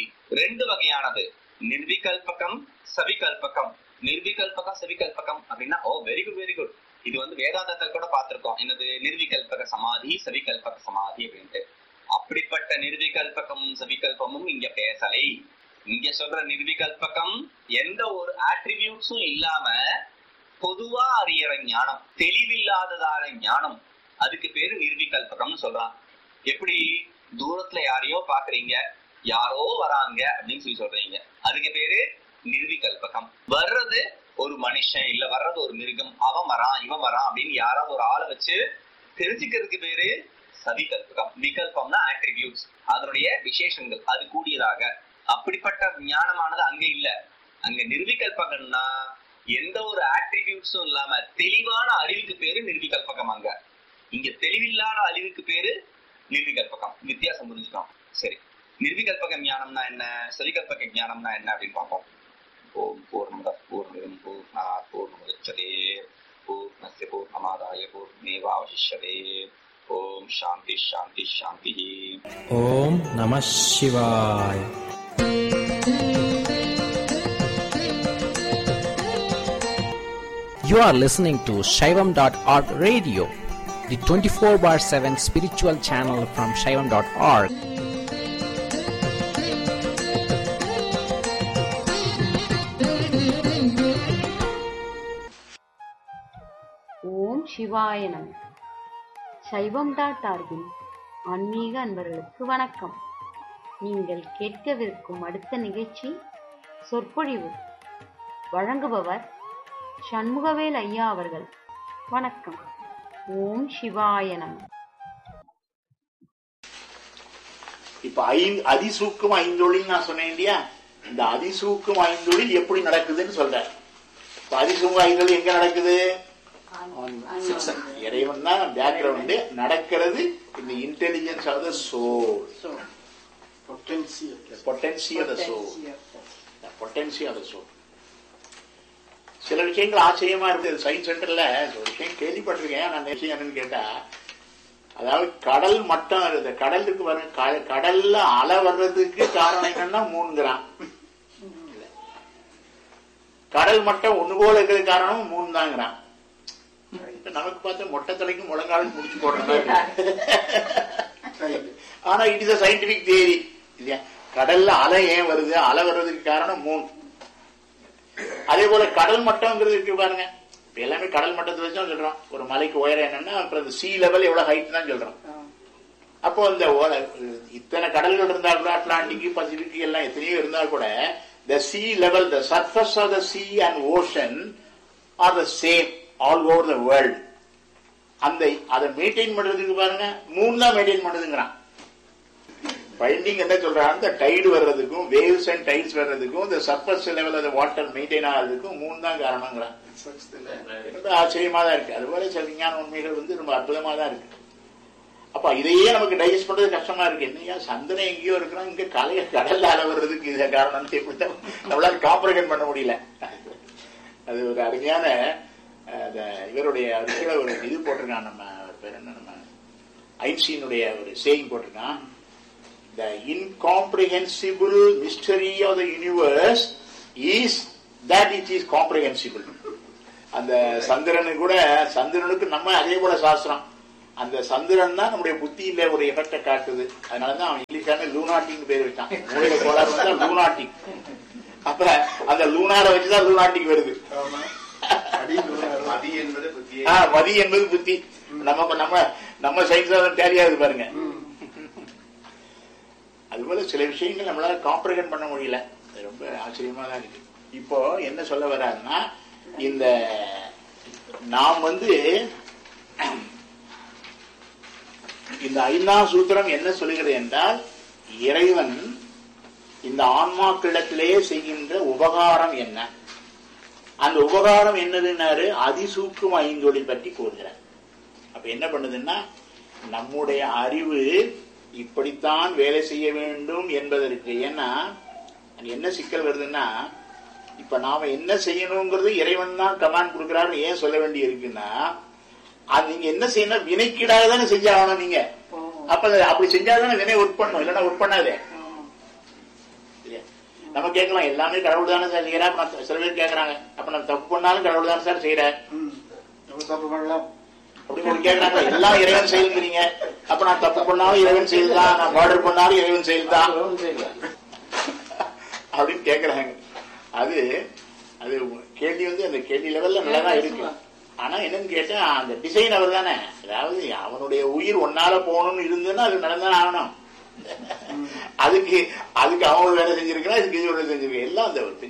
Speaker 1: 2 வகையானது, நிர்விகல்பகம் சவிகல்பகம். நிர்விகல்பகம் சவிகல்பகம் அப்படின்னா வெரி குட் வெரி குட். இது வேதாந்தத்தில் கூட பார்த்திருக்கோம். என்னது? நிர்விகல்பக சமாதி சவிகல்பக சமாதி அப்படின்ட்டு. அப்படிப்பட்ட நிர்விகல்பகம் சவிகல்பமும் இங்க பேசலை. இங்க சொல்ற நிர்விகல்பகம் எந்த ஒரு ஆட்ரிபியூட்ஸும் இல்லாம பொதுவா அறியற ஞானம், தெளிவில்லாததான ஞானம், அதுக்கு பேரு நிர்விகல்பகம்னு சொல்றான். எப்படி? தூரத்துல யாரையோ பாக்குறீங்க, யாரோ வராங்க அப்படின்னு சொல்லி சொல்றீங்க, அதுக்கு பேரு நிர்விகல்பகம். வர்றது ஒரு மனுஷன் இல்ல வர்றது ஒரு மிருகம், அவன் வரான் இவன் வரான் அப்படின்னு யாராவது ஒரு ஆளை வச்சு தெரிஞ்சுக்கிறதுக்கு பேரு சவிகல்பகம். விகல்பம்னா ஆட்ரிபியூட்ஸ், அதனுடைய விசேஷங்கள், அது கூடியதாக. அப்படிப்பட்ட ஞானமானது அங்க இல்ல. அங்க நிர்விகல்பகம்னா எந்த ஒரு ஆட்ரிபியூட்ஸும் இல்லாம தெளிவான அறிவுக்கு பேரு நிர்விகல்பகம். அங்க இங்க தெளிவில்லாத அறிவுக்கு பேரு நிர்விகல்பகம். வித்தியாசம் புரிஞ்சுக்கணும். சரி, நிர்விகல்பக ஞானம்னா என்ன, சவிகல்பக ஞானம்னா என்ன அப்படின்னு பார்ப்போம். ஓம் பூர்ணமத பூர்ணமிதம் பூர்ணாத் பூர்ணமுதச்யதே பூர்ணஸ்ய பூர்ணமாதாய பூர்ணமேவாவசிஷ்யதே. ஓம் சாந்தி சாந்தி சாந்தி.
Speaker 2: ஓம் நம சிவாய. You are listening to Shaivam.org radio, the 24/7 spiritual channel from Shaivam.org.
Speaker 3: ஓம் சிவாய நம. சைவம்.org-இன் ஆன்மீக அன்பர்களுக்கு வணக்கம். நீங்கள் கேட்கவிருக்கும் அடுத்த நிகழ்ச்சி சொற்பொழிவு. வழங்குபவர் சண்முகவேல் ஐயா அவர்கள். வணக்கம். ஓம் சிவாய நம.
Speaker 4: இப்ப அதிசூக்கம் 5 ஒளின்னு நான் சொன்னேன் இல்லையா? இந்த அதிசூக்கம் 5 ஒளி எப்படி நடக்குதுன்னு சொல்றேன். அதிசூக்கம் 5 ஒளி எங்க நடக்குது? இறைவன் தான் பேக்ரவுண்ட். நடக்கிறது இந்த intelligence of the soul, potency of the soul, potency of the soul. சில விஷயங்கள் ஆச்சரியமா இருக்கு. சயின்ஸ் சென்டர்ல ஒரு விஷயம் கேள்விப்பட்டிருக்கேன். நான் என்னன்னு கேட்டா, அதாவது கடல் மட்டம், கடல் இருக்கு பாருங்க, கடல்ல அலை வர்றதுக்கு காரணம் என்னன்னா 3 கிராம். கடல் மட்டம் ஒண்ணு போல இருக்கிறது காரணம் 3 தான் கிராம். நமக்கு பார்த்து மொட்டை தலைக்கு முழங்காலும் முடிச்சு போடுறாங்க. ஆனா இட் இஸ் சயின்டிபிக் தியரி இல்லையா? கடல்ல அலை ஏன் வருது? அலை வர்றதுக்கு காரணம் 3. அதே போல கடல் மட்டம்ங்கிறது இருக்கு பாருங்க. எல்லாமே கடல் மட்டத்தை வச்சு தான் சொல்றோம். ஒரு மலைக்கு உயரம் என்னன்னா அப்புறம் சி லெவல் எவ்வளவு ஹைட் தான் சொல்றோம். அப்போ இந்த இத்தனை கடல்கள் இருந்தா கூட, அட்லாண்டிக் பசிபிக் எல்லாம் எத்தனையோ இருந்தா கூட, the sea level, the surface of the sea and ocean are the same all over the world. அதை மெயின்டைன் பண்றதுக்கு பாருங்க 3 தான் மெயின்டைன் பண்ணுதுங்கிறான். பைண்டிங் என்ன சொல்றாங்க? இந்த டைடு வர்றதுக்கும், வேவ்ஸ் அண்ட் டைட்ஸ் வர்றதுக்கும், இந்த சர்ஃபேஸ் லெவல் அந்த வாட்டர் மெயின்டைன் ஆகிறதுக்கும் 3 தான் காரணங்கிறான். ரொம்ப ஆச்சரியமா தான் இருக்கு. அதுபோல சில விஞ்ஞான உண்மைகள் ரொம்ப அற்புதமா தான் இருக்கு. அப்ப இதையே நமக்கு டைஜஸ்ட் பண்றது கஷ்டமா இருக்கு. என்னையா சந்தனம் எங்கேயோ இருக்கிறோம், இங்க கடல்ல அலை வர்றதுக்கு இது காரணம் நம்மளால காம்ப்ரஹெண்ட் பண்ண முடியல. அது ஒரு அருமையான இவருடைய ஒரு இது போட்டிருக்கான். நம்ம பேர் என்ன, நம்ம ஐன்ஸ்டீனுடைய ஒரு சேயிங் போட்டிருக்கான். The incomprehensible mystery of the universe is that it is comprehensible. அந்த சந்திரனு கூட சந்திரனுக்கு நம்ம அதே போல சாஸ்திரம். அந்த சந்திரன் தான் நம்முடைய புத்தியில ஒரு எஃபெக்ட காட்டுது. அதனாலதான் அவன் இங்கிலீஷான லூனாட்டிக் பேர் வச்சான். மூளையில கோளாறு வந்தா லூனாட்டிக். அப்ப அந்த லூனார வச்சுதான் லூனாட்டிக் வருது. மதி என்பது புத்தி. நம்ம சயின்ஸ் டேலியாது பாருங்க. அதுபோல சில விஷயங்கள் நம்மளால காம்ப்ரிஹெண்ட் பண்ண முடியல. ரொம்ப ஆச்சரியமா தான் இருக்கு. இப்போ என்ன சொல்ல வர்றாருன்னா, இந்த நாம் இந்த 5ஆம் சூத்திரம் என்ன சொல்லுகிறது என்றால், இறைவன் இந்த ஆன்மாக்களிடத்திலே செய்கின்ற உபகாரம் என்ன, அந்த உபகாரம் என்னதுன்னாரு அதிசூக்கும் ஐந்தொழில் பற்றி கூறுகிறார். அப்ப என்ன பண்ணுதுன்னா, நம்முடைய அறிவு இப்படித்தான் வேலை செய்ய வேண்டும் என்பதற்கு. ஏன்னா என்ன சிக்கல் வருதுன்னா, இப்ப நாம என்ன செய்யணுங்கிறது இறைவன் தான் கமாண்ட் கொடுக்கிறாரு. ஏன் சொல்ல வேண்டி இருக்குன்னா, அது நீங்க என்ன செய்யணும், வினைக்கீடாக தானே செஞ்சாகணும் நீங்க. அப்ப அப்படி செஞ்சாதானே வினை ஒர்க் பண்ணும், இல்லைன்னா ஒர்க் பண்ணாதே. நம்ம கேட்கலாம், எல்லாமே கடவுள் தானே சார் செய்யறா. சில பேர் கேட்கறாங்க, அப்ப நம்ம தப்பு பண்ணாலும் கடவுள் தானே சார் செய்யற தப்பு பண்ணலாம் அப்படின்னு கேட்கறாங்க. எல்லாம் இறைவன் செய்யுங்கிறீங்க, அப்ப நான் தப்பு பண்ணாலும் இறைவன் செய்யுதான், நான் மர்டர் பண்ணாலும் இறைவன் செய்யுதான் அப்படின்னு கேட்கறாங்க. அது அது கேள்வி அந்த கேள்வி லெவல்ல நல்லாதான் இருக்கு. ஆனா என்னன்னு கேட்டா, அந்த டிசைன் அவர் தானே. அதாவது அவனுடைய உயிர் ஒன்னால போகணும்னு இருந்ததுன்னா அது நடந்தானே ஆகணும். அதுக்கு அவன் வேலை செஞ்சிருக்கான், இதுக்கு இது வேலை செஞ்சிருக்கேன். எல்லாம் அந்த ஒரு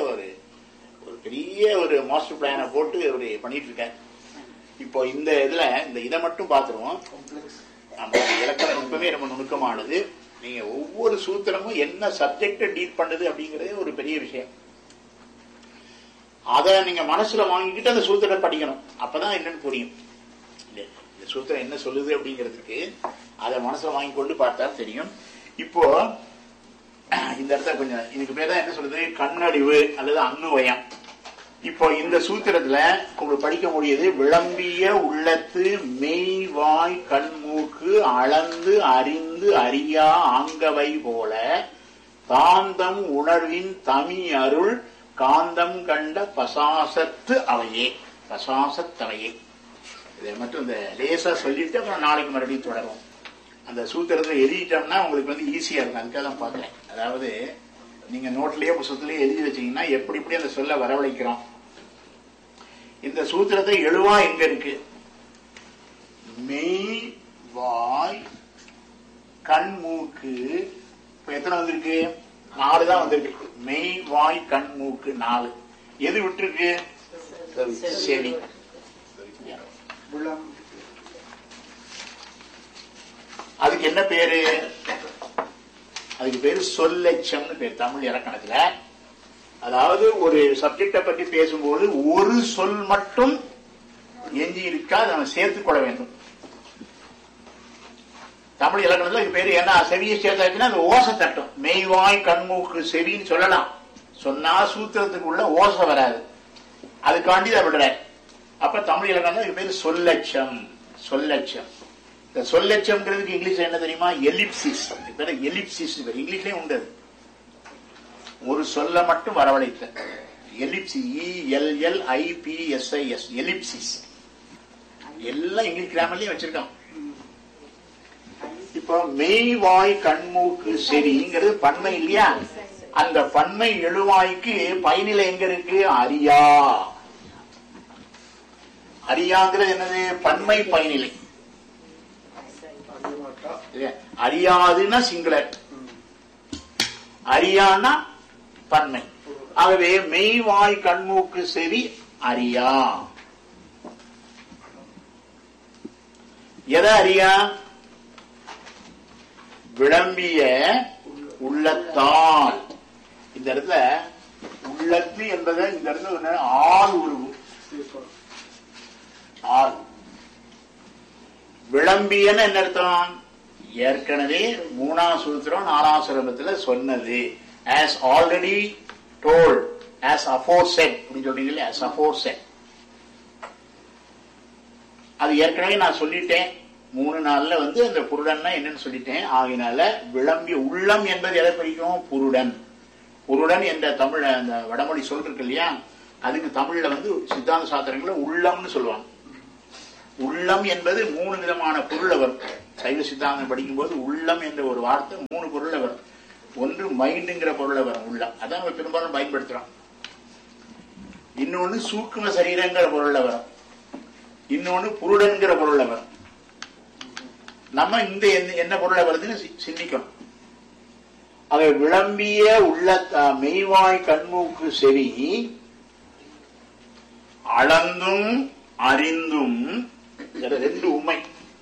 Speaker 4: பெரிய ஒரு மாஸ்டர் பிளான போட்டு அவரு பண்ணிட்டு இருக்காரு. இப்போ இந்த இதுல இதை மட்டும் பாத்துருவோம். இலக்கணம் இப்பவே ரொம்ப நுணுக்கமானது. நீங்க ஒவ்வொரு சூத்திரமும் என்ன சப்ஜெக்ட டீல் பண்ணுது அப்படிங்கறது ஒரு பெரிய விஷயம். அத நீங்க மனசுல வாங்கிக்கிட்டு அந்த சூத்திரத்தை படிக்கணும். அப்பதான் என்னன்னு புரியும். இந்த சூத்திரம் என்ன சொல்லுது அப்படிங்கிறதுக்கு அதை மனசுல வாங்கி கொண்டு பார்த்தா தெரியும். இப்போ இந்த இடத்துல கொஞ்சம் இதுக்கு பேர் தான் என்ன சொல்லுது, கண்ணறிவு அல்லது அன்னுவயம். இப்போ இந்த சூத்திரத்துல உங்களுக்கு படிக்க முடியுது, விளம்பிய உள்ளத்து மெய் வாய் கண்மூக்கு அளந்து அறிந்து அறியா ஆங்கவை போல தாந்தம் உணர்வின் தமி அருள் காந்தம் கண்ட பசாசத்து அவையே. பசாசத்தவையே இதை மட்டும் இந்த லேசா சொல்லிட்டு அப்புறம் நாளைக்கு மறுபடியும் தொடரும். அந்த சூத்திரத்தை எழுதிட்டோம்னா உங்களுக்கு ஈஸியா இருக்கும். அதுக்காக தான் பாக்குறேன். அதாவது நீங்க நோட்லயே புத்தகத்திலேயே எழுதி வச்சீங்கன்னா எப்படி எப்படி அந்த சொல்ல வரவழைக்கிறோம். இந்த சூத்திரத்தை எழுவா எங்க இருக்கு, மெய் வாய் கண் மூக்கு. இப்ப எத்தனை வந்திருக்கு, 4 தான் வந்திருக்கு. மெய் வாய் கண் மூக்கு 4. எது விட்டுருக்கு, செவி. அதுக்கு என்ன பேரு, அதுக்கு பேரு சொல்லட்சம்னு பேர் தமிழ் இலக்கணத்துல. அதாவது ஒரு சப்ஜெக்ட பற்றி பேசும்போது ஒரு சொல் மட்டும் எஞ்சி இருக்கா, அதை நம்ம சேர்த்துக் கொள்ள வேண்டும். தமிழ் இலக்கணத்துல இது பேரு என்ன, செவியை சேர்த்தாச்சுன்னா அது ஓசை தட்டும். மெய்வாய் கண்மூக்கு செவின்னு சொல்லலாம். சொன்னா சூத்திரத்துக்கு உள்ள ஓசை வராது, அதுக்காண்டி அதை விடுற. அப்ப தமிழ் இலக்கணம் இது பேரு சொல்லட்சம். சொல்லட்சம். இந்த சொல்லட்சம்ங்கிறதுக்கு இங்கிலீஷ்ல என்ன தெரியுமா, எலிப்சிஸ். எலிப்சிஸ் இங்கிலீஷ்லயும் உண்டு. ஒரு சொல்ல மட்டும் வரவழைத்த எலிப்சி, ELLIPSIS எலிப்சிஸ். எல்லாம் இங்கிலீஷ் கிராமர்லயும் வச்சிருக்கான். இப்போ மெய் வாய் கண்மூக்கு செவிங்கிறது பன்மை இல்லையா, அந்த பன்மை எழுவாய்க்கு பயனிலை எங்க இருக்கு, அரியா. அரியாங்கிறது என்னது, பன்மை பயனிலை. அறியாதுன்னா சிங்குலர், அறியான்னா பன்மை. ஆகவே மெய் வாய் கண்மூக்கு செவி அறியா. எதை அறியா, விளம்பிய உள்ளத்தால். இந்த இடத்துல உள்ளத்து என்பதை இந்த இடத்துல ஆள் உருவு. ஆள் விளம்பியன்னு என்ன அர்த்தம், ஏற்கனவே 3ஆம் சூத்திரம் 4ஆம் சுரபத்துல சொன்னது. as already told, as aforesaid அப்படின்னு சொல்றீங்களே, as aforesaid. அது ஏற்கனவே நான் சொல்லிட்டேன். 3 நாள்ல அந்த புருடன்னா என்னன்னு சொல்லிட்டேன். ஆகினால விளம்பிய உள்ளம் என்பது எதை குறிக்கும், புருடன். புருடன் என்ற தமிழ் அந்த வடமொழி சொல் இருக்கு இல்லையா, அதுக்கு தமிழ்ல சித்தாந்த சாஸ்திரங்கள உள்ளம்னு சொல்லுவாங்க. உள்ளம் என்பது 3 விதமான பொருளை வரும். சைவ சித்தாந்தம் படிக்கும்போது உள்ளம் என்ற ஒரு வார்த்தை 3 பொருளை வரும். ஒன்று மைண்டுங்கிற பொருளை வரும் உள்ளம், அதான் நம்ம பெரும்பாலும் பயன்படுத்துறோம். இன்னொன்னு சூக்கும சரீரங்கிற பொருள்ல வரும். இன்னொன்னு புருடன்கிற பொருள்ல வரும். நம்ம இந்த என்ன பொருளை வருதுன்னு சிந்திக்கணும். அதை விளம்பிய உள்ள மெய்வாய் கண்மூக்கு செவி அளந்தும் அறிந்தும், 2 உண்மை.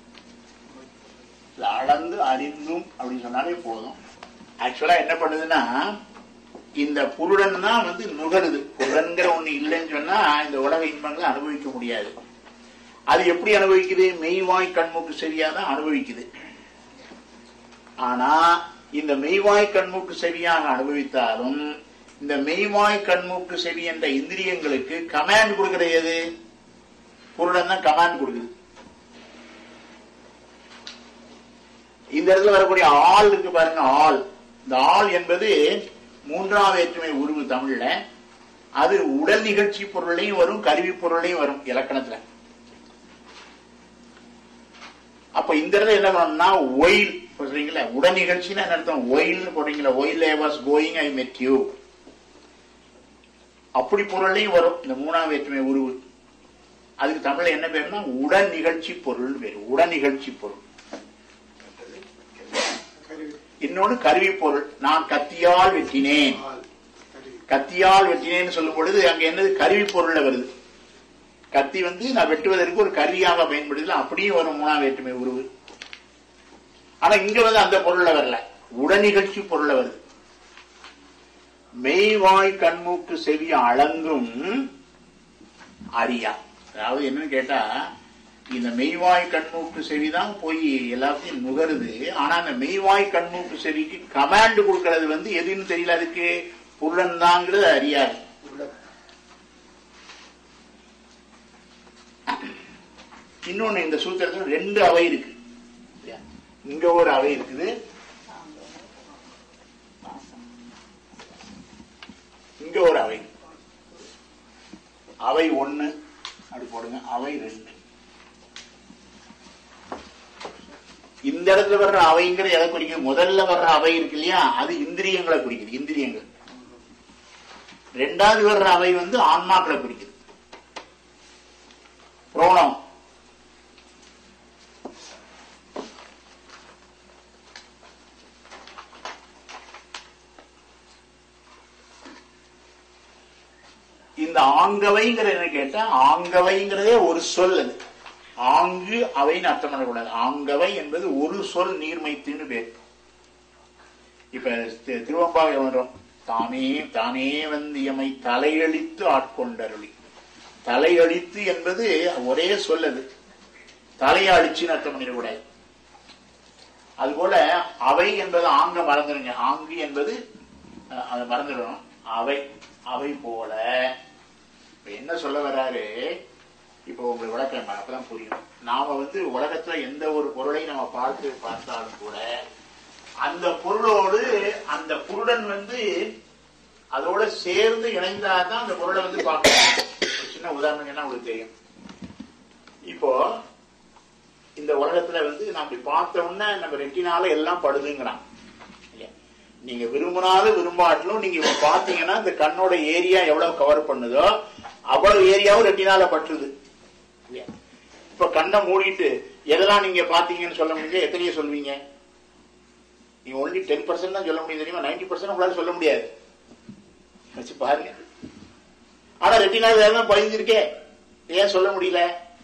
Speaker 4: அளந்து அறிந்தும் அப்படின்னு சொன்னாலே போதும். ஆக்சுவலா என்ன பண்ணுதுன்னா, இந்த புருடன் தான் நுகருது. புருடன்கிற ஒண்ணு இல்லைன்னு சொன்னா இந்த உலக இன்பங்களை அனுபவிக்க முடியாது. அது எப்படி அனுபவிக்குது? மெய்வாய் கண்மூக்கு செவியாதான் அனுபவிக்குது. ஆனா இந்த மெய்வாய் கண்மூக்கு செவியாக அனுபவித்தாலும் இந்த மெய்வாய் கண்மூக்கு செவி என்ற இந்திரியங்களுக்கு கமாண்ட் கொடுக்கிறது எது? புருடன் தான் கமாண்ட் கொடுக்குது. இந்த இடத்துல வரக்கூடிய ஆள் இருக்கு பாருங்க, ஆள். இந்த ஆள் என்பது 3ஆம் வேற்றுமை உருவு தமிழ்ல. அது உடல் நிகழ்ச்சி பொருளையும் வரும், கருவி பொருளையும் வரும் இலக்கணத்துல. அப்ப இந்த இடத்துல என்ன பண்ணணும்னா, ஒயில் சொல்றீங்களா, உடல் நிகழ்ச்சின்னு என்ன அர்த்தம்? ஒயில்னு போடுறீங்களா, ஒயில் ஐ வாஸ் கோயிங் ஐ மெட் யூ, அப்படி பொருளையும் வரும் இந்த 3ஆம் வேற்றுமை உருவு. அதுக்கு தமிழ்ல என்ன பேருன்னா உடல் நிகழ்ச்சி பொருள் பேரு. உடல் நிகழ்ச்சி பொருள். இன்னொன்னு கருவி பொருள். நான் கத்தியால் வெட்டினேன், கத்தியால் வெட்டினேன்னு சொல்லும் பொழுது அங்க என்னது? கருவி பொருள்ல வருது. கத்தி நான் வெட்டுவதற்கு ஒரு கருவியாக பயன்படுது, அப்படியே வரும் 3ஆம் வேற்றுமை உருவு. ஆனா இங்க அந்த பொருள்ல வரல, உடல் நிகழ்ச்சி பொருள்ல வருது. மெய்வாய் கண்மூக்கு செவி அளந்தும் அறியா. அதாவது என்னன்னு கேட்டா, இந்த மெய்வாய் கண்மூக்கு செவிதான் போய் எல்லாத்தையும் நுகருது. ஆனா அந்த மெய்வாய் கண்மூக்கு செவிக்கு கமாண்ட் கொடுக்கறது எதுன்னு தெரியல. அதுக்கு புலன் தாங்கிறது அறியாது. இன்னொன்னு, இந்த சூத்திரத்தில் 2 அவை இருக்கு. இங்க ஒரு அவை இருக்குது, இங்க ஒரு அவை. அவை 1 அப்படி போடுங்க, அவை 2. இந்த இடத்துல வர்ற அவைங்கிற எதை குறிக்குது? முதல்ல வர்ற அவை இருக்கு இல்லையா, அது இந்திரியங்களை குறிக்குது, இந்திரியங்கள். 2வது வர்ற அவை ஆன்மாக்களை குறிக்குது, புரோணம். இந்த ஆங்கவைங்கிற என்ன கேட்டா, ஆங்கவைங்கிறதே ஒரு சொல். அது ஆங்கு அவைன்னு அர்த்தம் பண்ணக்கூடாது. ஆங்கவை என்பது ஒரு சொல், நீர்மைத்துன்னு பேர். இப்ப திருவம்பாவை வரும், தானே தானே எமை தலையளித்து ஆட்கொண்டருளி. தலையளித்து என்பது ஒரே சொல், அது தலையை அழிச்சுன்னு அர்த்தம் பண்ணிடக்கூடாது. அதுபோல அவை என்பது ஆங்க மறந்துடுங்க, ஆங்கு என்பது அதை மறந்துடணும். அவை, அவை போல என்ன சொல்ல வர்றாரு? இப்போ உங்களுக்கு விளக்கம் அப்பதான் புரியும். நாம உலகத்துல எந்த ஒரு பொருளையும் நம்ம பார்த்தாலும் கூட அந்த பொருளோடு அந்த புருடன் அதோட சேர்ந்து இணைந்தாதான் அந்த பொருளை பார்க்கணும். சின்ன உதாரணம் என்ன உங்களுக்கு தெரியும்? இப்போ இந்த உலகத்துல நான் அப்படி பார்த்த உடனே நம்ம ரெட்டினால எல்லாம் படுதுங்கிறான். நீங்க விரும்பினாலும் விரும்பாட்டிலும் நீங்க இப்ப பாத்தீங்கன்னா இந்த கண்ணோட ஏரியா எவ்வளவு கவர் பண்ணுதோ அவ்வளவு ஏரியாவும் ரெட்டினால பற்றுது. இப்ப கண்ணை மூடிட்டு எதெல்லாம் நீங்க பாத்தீங்கன்னு சொல்ல முடியாது. எத்தனையோ சொல்வீங்க? நீங்க ஒன்லி 10% தான் சொல்ல முடியும் தெரியுமா? 90% உங்களால சொல்ல முடியாது. வச்சு பாருங்க. ஆனா ரெட்டினால வேற பதிஞ்சிருக்கே, ஏன் சொல்ல முடியல?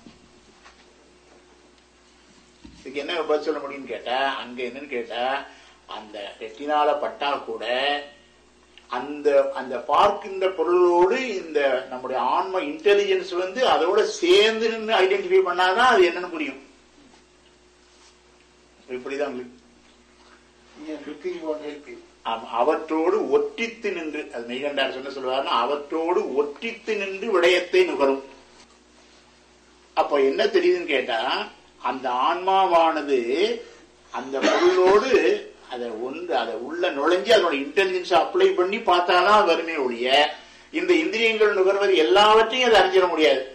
Speaker 4: இதுக்கு என்ன பதில் சொல்ல முடியும்னு கேட்டா, அங்க என்னன்னு கேட்டா, அந்த ரெட்டினால பட்டா கூட அந்த அந்த பார்க்கின்ற பொருளோடு இந்த நம்முடைய ஆன்ம இன்டெலிஜென்ஸ் அதோட சேர்ந்து நின்று ஐடென்டிஃபை பண்ணாதான் அது என்னன்னு புரியும். இப்படிதான் அவற்றோடு ஒட்டித்து நின்று, அது மெய்கண்டார் சொன்ன சொல்லுவாருன்னா, அவற்றோடு ஒட்டித்து நின்று விடயத்தை நுகரும். அப்ப என்ன தெரியுதுன்னு கேட்டா, அந்த ஆன்மாவானது அந்த பொருளோடு அதை உள்ள நுழைஞ்சு அதோட இன்டெலிஜென்ஸ் அப்ளை பண்ணி பார்த்தாதான் வருமே ஒழிய இந்த இந்திரியங்கள் நுகர்வது எல்லாவற்றையும் அதை அறிஞ்சிட முடியாது.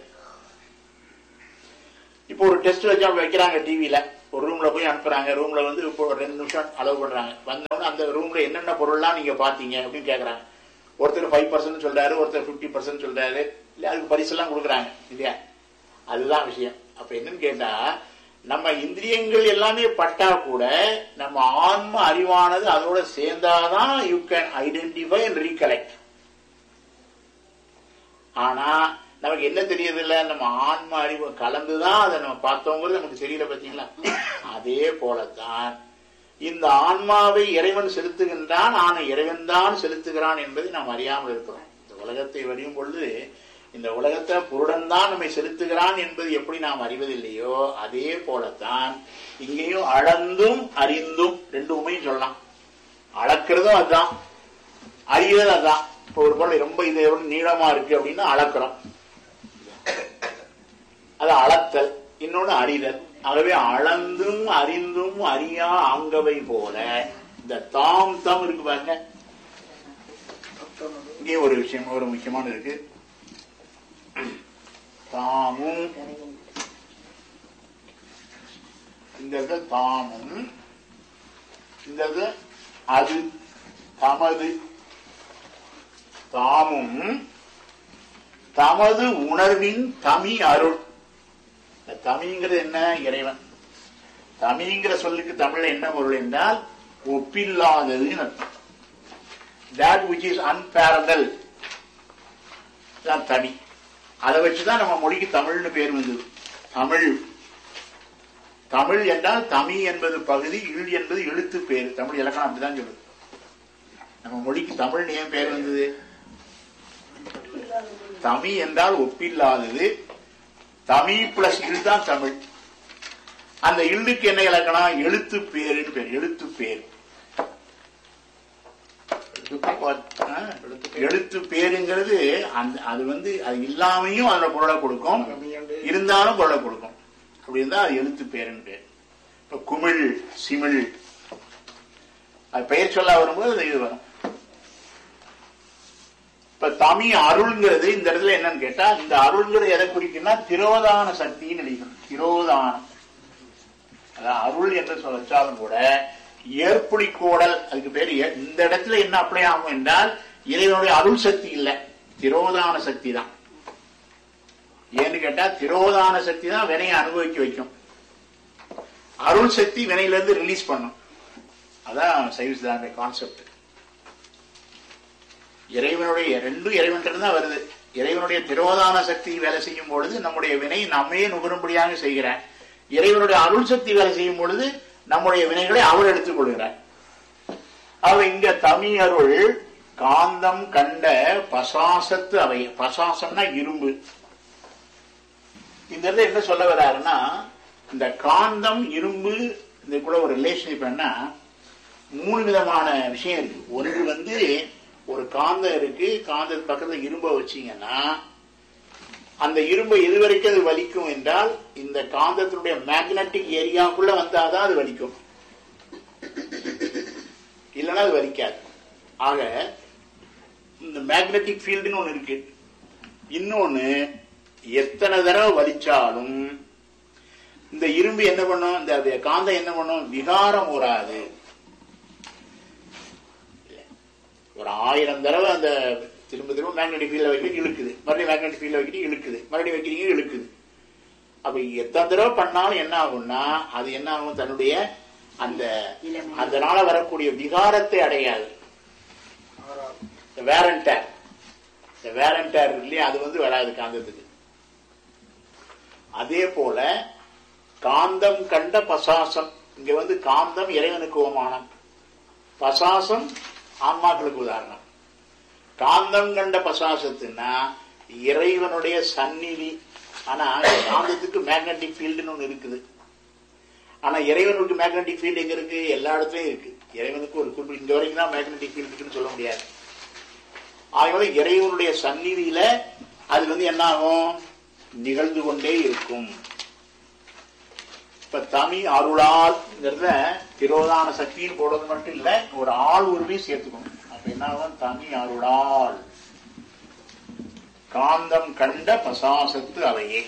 Speaker 4: இப்போ ஒரு டெஸ்ட் வச்சு வைக்கிறாங்க டிவியில, ஒரு ரூம்ல போய் அனுப்புறாங்க. ரூம்ல வந்து இப்போ 2 நிமிஷம் அலோவ் பண்றாங்க. வந்தவொடனே அந்த ரூம்ல என்னென்ன பொருள்லாம் நீங்க பாத்தீங்க அப்படின்னு கேக்குறாங்க. ஒருத்தர் 5% சொல்றாரு, ஒருத்தர் 50% சொல்றாரு. இல்ல அதுக்கு பரிசெல்லாம் கொடுக்குறாங்க இல்லையா? அதுதான் விஷயம். அப்ப என்னன்னு கேட்டா, நம்ம இந்திரியங்கள் எல்லாமே பட்டா கூட நம்ம ஆன்ம அறிவானது அதோட சேர்ந்தாதான் you can identify and recollect. ஆனா நமக்கு என்ன தெரியறது இல்ல, நம்ம ஆன்ம அறிவு கலந்துதான் அதை நம்ம பார்த்தோங்கிறது நமக்கு தெரியல. பாத்தீங்களா? அதே போலத்தான் இந்த ஆன்மாவை இறைவன் செலுத்துகின்றான், ஆனா இறைவன் தான் செலுத்துகிறான் என்பதை நாம் அறியாமல் இருக்கிறோம். இந்த உலகத்தை வடியும் பொழுது இந்த உலகத்தை புருடன் தான் நம்மை செலுத்துகிறான் என்பது எப்படி நாம் அறிவதில்லையோ அதே போலத்தான் இங்கேயும் அளந்தும் அறிந்தும் 2 உமையும் சொல்லலாம். அளக்கிறதும் அதுதான், அறியதும் அதுதான். இப்போ ஒரு பொருள் ரொம்ப இது எவ்வளவு நீளமா இருக்கு அப்படின்னா அளக்கிறோம், அது அளத்தல். இன்னொன்னு அறிதல். ஆகவே அளந்தும் அறிந்தும் அறியா ஆங்கவை போல இந்த தாம் தாம் இருக்கு பாருங்க. இங்கே ஒரு விஷயம், ஒரு முக்கியமான இருக்கு. தாமும் இந்த தாமும், இந்த அது தமது, தாமும் தமது உணர்வின் தமி அருள். தமிங்கிறது என்ன? இறைவன். தமிங்கிற சொல்லுக்கு தமிழ்ல என்ன பொருள் என்றால் ஒப்பில்லாதது அர்த்தம். that which is unparalleled தான் தமிழ். அதை வச்சுதான் நம்ம மொழிக்கு தமிழ்னு பேர் வந்தது. தமிழ், தமிழ் என்றால் தமி என்பது பகுதி, இல் என்பது எழுத்து பேர். தமிழ் இலக்கணம் அப்படிதான் சொல்லுது. நம்ம மொழிக்கு தமிழ் ஏன் பேர் வந்தது? தமி என்றால் ஒப்பில்லாதது. தமி பிளஸ் இல் தான் தமிழ். அந்த இல்லுக்கு என்ன இலக்கணம்? எழுத்து பேருன்னு பேர். எழுத்து பேர், எழுத்து பேருங்கிறது அது வந்து அது இல்லாமையும் அதோட பொருளை கொடுக்கும், இருந்தாலும் பொருளை கொடுக்கும். அப்படி இருந்தா அது எழுத்து பேருன்னு பேர். இப்ப குமிழ், சிமிழ், அது பெயர் சொல்ல வரும்போது அது இது வரும். இப்ப தமிழ் அருள்ங்கிறது இந்த இடத்துல என்னன்னு கேட்டா, இந்த அருள்ங்கிறது எதை குறிக்குன்னா திரோதான சக்தின்னு நினைக்கணும். திரோதானம், அதான் அருள் என்று வச்சாலும் கூட ஏற்புலி கோடல் அதுக்கு பேரு. இந்த இடத்துல என்ன அப்ளை ஆகும் என்றால் இறைவனுடைய அருள் சக்தி இல்ல, திரோதான சக்தி தான். ஏன்னு கேட்டா திரோதான சக்தி தான் வினையை அனுபவிக்க வைக்கும். அருள் சக்தி வினையில இருந்து ரிலீஸ் பண்ணும். அதான் சைவ சித்தாந்த கான்செப்ட். இறைவனுடைய ரெண்டும் இறைவன் தான் வருது. இறைவனுடைய திரோதான சக்தி வேலை செய்யும் பொழுது நம்முடைய வினை நம்மையே நுகரும்படியாக செய்கிறார். இறைவனுடைய அருள் சக்தி வேலை செய்யும் பொழுது நம்முடைய வினைகளை அவர் எடுத்துக் கொள்கிறார். அவ இங்க தமிழ் அருள் காந்தம் கண்ட பசாசத்து அவை. பசாசம்னா இரும்பு. இந்த இடத்துல என்ன சொல்ல வர்றாருன்னா, இந்த காந்தம் இரும்பு இந்த கூட ஒரு ரிலேஷன்ஷிப் என்ன, 3 விதமான விஷயம் இருக்கு. ஒன்று வந்து ஒரு காந்தம் இருக்கு, காந்த பக்கத்துல இரும்பை வச்சீங்கன்னா அந்த இரும்பை எதுவரைக்கும் அது வலிக்கும் என்றால் இந்த காந்தத்தினுடைய மேக்னட்டிக் ஏரியாக்குள்ள வந்தாதான் அது வலிக்கும், இல்லைன்னா அது வலிக்காது. ஆக இந்த மேக்னட்டிக் ஃபீல்டுன்னு ஒண்ணு இருக்கு. இன்னொன்னு எத்தனை தடவை வலிச்சாலும் இந்த இரும்பு என்ன பண்ணும், இந்த காந்தம் என்ன பண்ணும், விகாரம் வராது. ஒரு 1000 தடவை அந்த திரும்ப திரும்ப மேக்னெட்டிக் ஃபீல்ட வைக்கிறீங்க இழுக்குது, மறுபடியும் மேக்னெட்டிக் ஃபீல்ட வைக்கிறீங்க இழுக்குது, மறுபடியும் வைக்கிறீங்க இழுக்குது. அப்ப எத்தனை தடவை பண்ணாலும் என்ன ஆகும்னா அது என்ன ஆகும், தன்னுடைய அந்த அதனால வரக்கூடிய விகாரத்தை அடையாது. வேரண்டர் இல்லையா, அது வந்து வராது காந்தத்துக்கு. அதே போல காந்தம் கண்ட பசாசம், இங்க வந்து காந்தம் இறைவனுக்கு ஓமானம், பசாசம் ஆன்மாக்களுக்கு உதாரணம். காந்தம் கண்ட பசாசத்துனா இறைவனுடைய சந்நிதி. ஆனா காந்தத்துக்கு மேக்னெட்டிக் ஃபீல்டுன்னு ஒண்ணு இருக்குது. ஆனா இறைவனுக்கு மேக்னெட்டிக் ஃபீல்டு எங்க இருக்கு, எல்லா இடத்துலயும் இருக்கு. இறைவனுக்கு ஒரு குறிப்பிட்ட இங்க வரைக்கும் தான் மேக்னெட்டிக் ஃபீல்டு இருக்குன்னு சொல்ல முடியாது. ஆகவே இறைவனுடைய சந்நிதியில அது வந்து என்ன ஆகும், நிகழ்ந்து கொண்டே இருக்கும். இப்ப தமிழ் அருளால் திரோதான சக்தின்னு போடுறது மட்டும் இல்ல, ஒரு ஆள் உருவையும் சேர்த்துக்கணும். அப்ப என்ன ஆகும், தமிழ் அருளால் காந்தம் கண்ட பசாசத்து அவையே.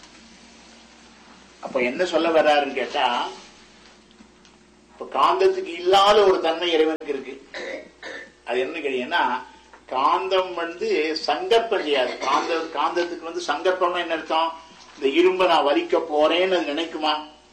Speaker 4: அப்ப என்ன சொல்ல வர்றாருன்னு கேட்டா, இப்ப காந்தத்துக்கு இல்லாத ஒரு தன்மை இறைவனுக்கு இருக்கு. அது என்ன கேட்டீங்கன்னா, காந்தம் சங்கற்பம் செய்யாது. காந்தத்துக்கு சங்கற்பம்னா என்ன அர்த்தம்? இந்த இரும்பை நான் வலிக்க போறேன்னு அது நினைக்குமா?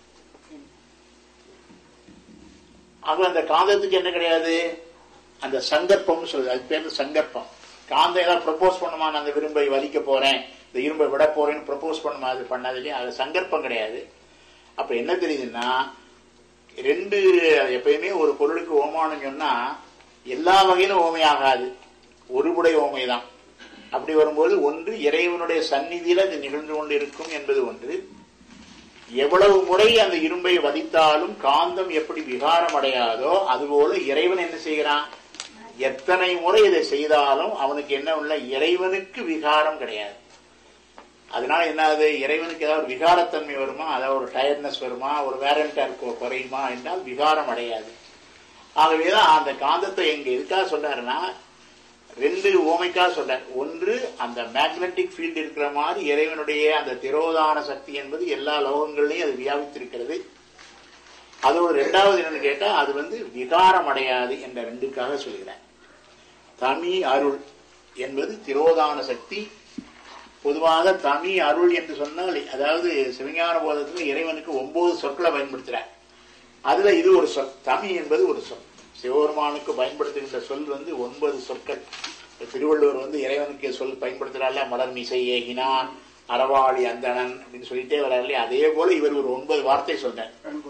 Speaker 4: ஆக அந்த காந்தத்துக்கு என்ன கிடையாது, அந்த சங்கற்பம் சொல்லுது. அது பேர் சங்கற்பம். காந்தம் ஏதாவது ப்ரப்போஸ் பண்ணுமா, நான் அந்த விரும்பை வலிக்க போறேன், இந்த இரும்பை விட போறேன்னு ப்ரப்போஸ் பண்ணுமா? அது பண்ணாது இல்லையா? அது சங்கற்பம் கிடையாது. அப்ப என்ன தெரியுதுன்னா, ரெண்டு எப்பயுமே ஒரு பொருளுக்கு ஓமானம் சொன்னா எல்லா வகையிலும் ஓமையாகாது, ஒருபுடை ஓமைதான். அப்படி வரும்போது ஒன்று இறைவனுடைய சந்நிதியில அது நிகழ்ந்து கொண்டு இருக்கும் என்பது ஒன்று. எவ்வளவு முறை அந்த இரும்பை வதித்தாலும் காந்தம் எப்படி விகாரம் அடையாதோ அதுபோல இறைவன் என்ன செய்கிறான், எத்தனை முறை இதை செய்தாலும் அவனுக்கு என்ன உள்ள, இறைவனுக்கு விகாரம் கிடையாது. அதனால என்ன, இறைவனுக்கு ஏதாவது விகாரத்தன்மை வருமா, அதாவது ஒரு டயர்ட்னஸ் வருமா, ஒரு வேரண்டர் குறையுமா என்றால் விகாரம் அடையாது. ஆகவேதான் அந்த காந்தத்தை எங்க எதுக்காக சொல்றாருன்னா, ரெண்டு ஓமைக்காக சொல்றார். ஒன்று, அந்த மேக்னெட்டிக் ஃபீல்டு இருக்கிற மாதிரி இறைவனுடைய அந்த திரோதான சக்தி என்பது எல்லா லோகங்களையும் அது வியாபித்திருக்கிறது. அதோட ரெண்டாவது என்னன்னு கேட்டா, அது விகாரம் அடையாது என்ற ரெண்டுக்காக சொல்கிறேன். தமி அருள் என்பது திரோதான சக்தி. பொதுவாக தமி அருள் என்று சொன்னால், அதாவது சிவஞான போதத்தில் இறைவனுக்கு 9 சொற்களை பயன்படுத்துறார். அதுல இது ஒரு சொல். தமி என்பது ஒரு சொல். சிவபெருமானுக்கு பயன்படுத்துகின்ற சொல் 9 சொற்கள். திருவள்ளுவர் இறைவனுக்கு சொல் பயன்படுத்துறாள், மலர் மிசை ஏகினான், அறவாளி அந்தணன் அப்படின்னு சொல்லிட்டே வர்றாரு. அதே போல இவர் ஒரு 9 வார்த்தை சொல்றார்.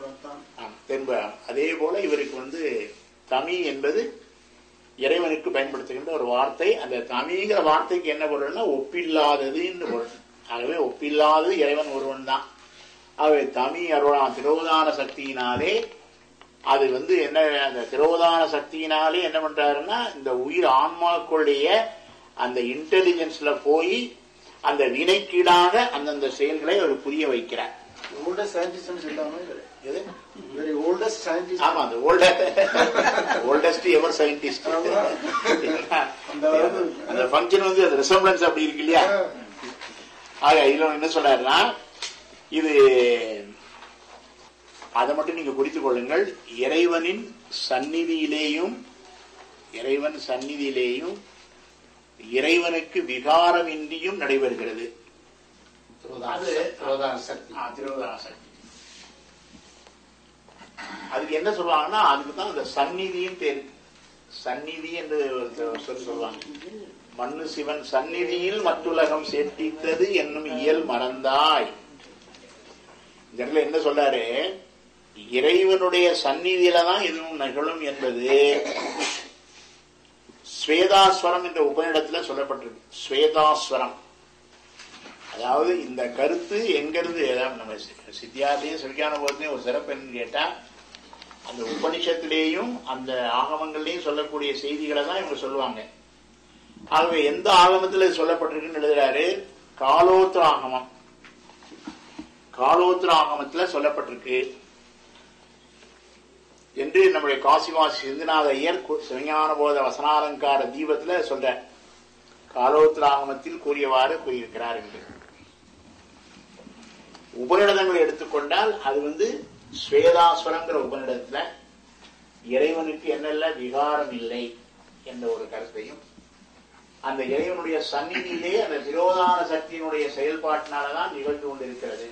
Speaker 4: அதே போல இவருக்கு தமி என்பது இறைவனுக்கு பயன்படுத்துகின்ற ஒரு வார்த்தை. அந்த தமிங்கிற வார்த்தைக்கு என்ன பொருள்னா, ஒப்பில்லாதது என்று பொருள். ஆகவே ஒப்பில்லாதது இறைவன் ஒருவன் தான். ஆகவே தமி அருளான் திரோதான சக்தியினாலே அது என்ன, அந்த திரோதான சக்தியினாலே என்ன பண்றாருன்னா, இந்த உயிர் ஆன்மாக்களுடைய அந்த இன்டெலிஜென்ஸ்ல போய் அந்த வினைக்கீடாக அந்தந்த செயல்களை அவர் புரிய வைக்கிறார். ஓல்டஸ்ட் எவர் சயின்டிஸ்ட். அந்த ஃபங்க்ஷன் அந்த ரிசம்பிளன்ஸ் அப்படி இருக்கு இல்லையா? ஆக இதுல என்ன சொல்றாருன்னா, இது அதை மட்டும் நீங்க குறித்துக் கொள்ளுங்கள். இறைவன் சந்நிதியிலேயும் இறைவனுக்கு விகாரம் இன்றியும் நடைபெறுகிறது. அதுக்கு என்ன சொல்லுவாங்கன்னா, அதுக்குதான் அந்த சந்நிதியும் பேரு. சந்நிதி என்று சொல்லுவாங்க. மண்ணு சிவன் சந்நிதியில் மற்றுலகம் சேர்த்தித்தது என்னும் இயல் மறந்தாய். இந்த என்ன சொல்றாரு, இறைவனுடைய சந்நிதியில தான் எதுவும் நிகழும் என்பது ஸ்வேதாஸ்வரம் என்ற உபநிடத்துல சொல்லப்பட்டிருக்கு. ஸ்வேதாஸ்வரம் அதாவது இந்த கருத்து எங்கிருந்து, நம்ம சித்தியார்த்தையும் சிவஞான போதத்தையும் ஒரு சிறப்பு என்னன்னு கேட்டா, அந்த உபனிஷத்திலேயும் அந்த ஆகமங்கள்லயும் சொல்லக்கூடிய செய்திகளை தான் இவங்க சொல்லுவாங்க. ஆகவே எந்த ஆகமத்தில் சொல்லப்பட்டிருக்குன்னு எழுதுறாரு, காலோத்திர ஆகமம். காலோத்திர ஆகமத்தில் சொல்லப்பட்டிருக்கு என்று நம்முடைய காசிவாசி சிந்துநாத ஐயர் சிவஞான போத வசனாலங்கார தீபத்துல சொல்ற. காலோத்திர ஆகமத்தில் கூறியவாறு கூறியிருக்கிறார் என்று. உபநிடதங்களை எடுத்துக்கொண்டால் அது ஸ்வேதாஸ்வரங்கிற உபநிடத்துல இறைவனுக்கு என்னெல்ல விகாரம் இல்லை என்ற ஒரு கருத்தையும், அந்த இறைவனுடைய சந்நிதியிலே அந்த திரோதான சக்தியினுடைய செயல்பாட்டினாலதான் நிகழ்ந்து கொண்டிருக்கிறது.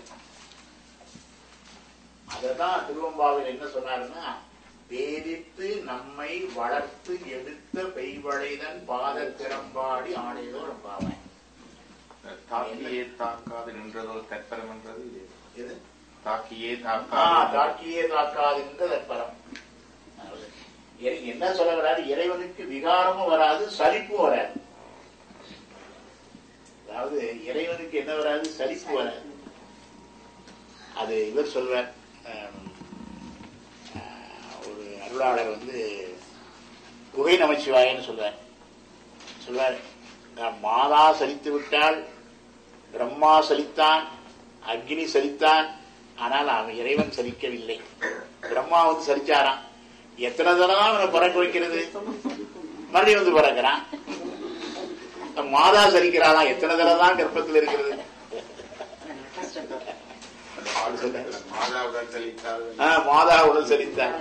Speaker 4: அததான் திருவம்பாவில் என்ன சொன்னாருன்னா, வேதித்து நம்மை வளர்த்து எடுத்த பெய்வளைதன் பாத திறம்பாடி ஆடையதோ ரொம்பாவன்.
Speaker 1: தாக்கியே தாக்காது நின்றதோ தற்பரம் என்றது இது. தாக்கியே
Speaker 4: தாக்காது என்ற தற்பரம். என்ன சொல்ல வராது, இறைவனுக்கு விகாரமும் வராது, சலிப்பும் வராது. அதாவது இறைவனுக்கு என்ன வராது, சலிப்பு வராது. அது இவர் சொல்வார், ஒரு அருளாளர் குகை நமச்சிவாயன்னு சொல்வார். மாதா சலித்து விட்டால், பிரம்மா சலித்தான், அக்னி சலித்தான், ஆனால் அவன் இறைவன் சலிக்கவில்லை. பிரம்மா சலிச்சாராம். எத்தனை தடவை அவனை பறக்க வைக்கிறது, மறுபடியும் பறக்கிறான். மாதா சரிக்கிறாளாம். எத்தனை தடவை தான் கர்ப்பத்தில் இருக்கிறது? மாதா உடல் சரித்தார்.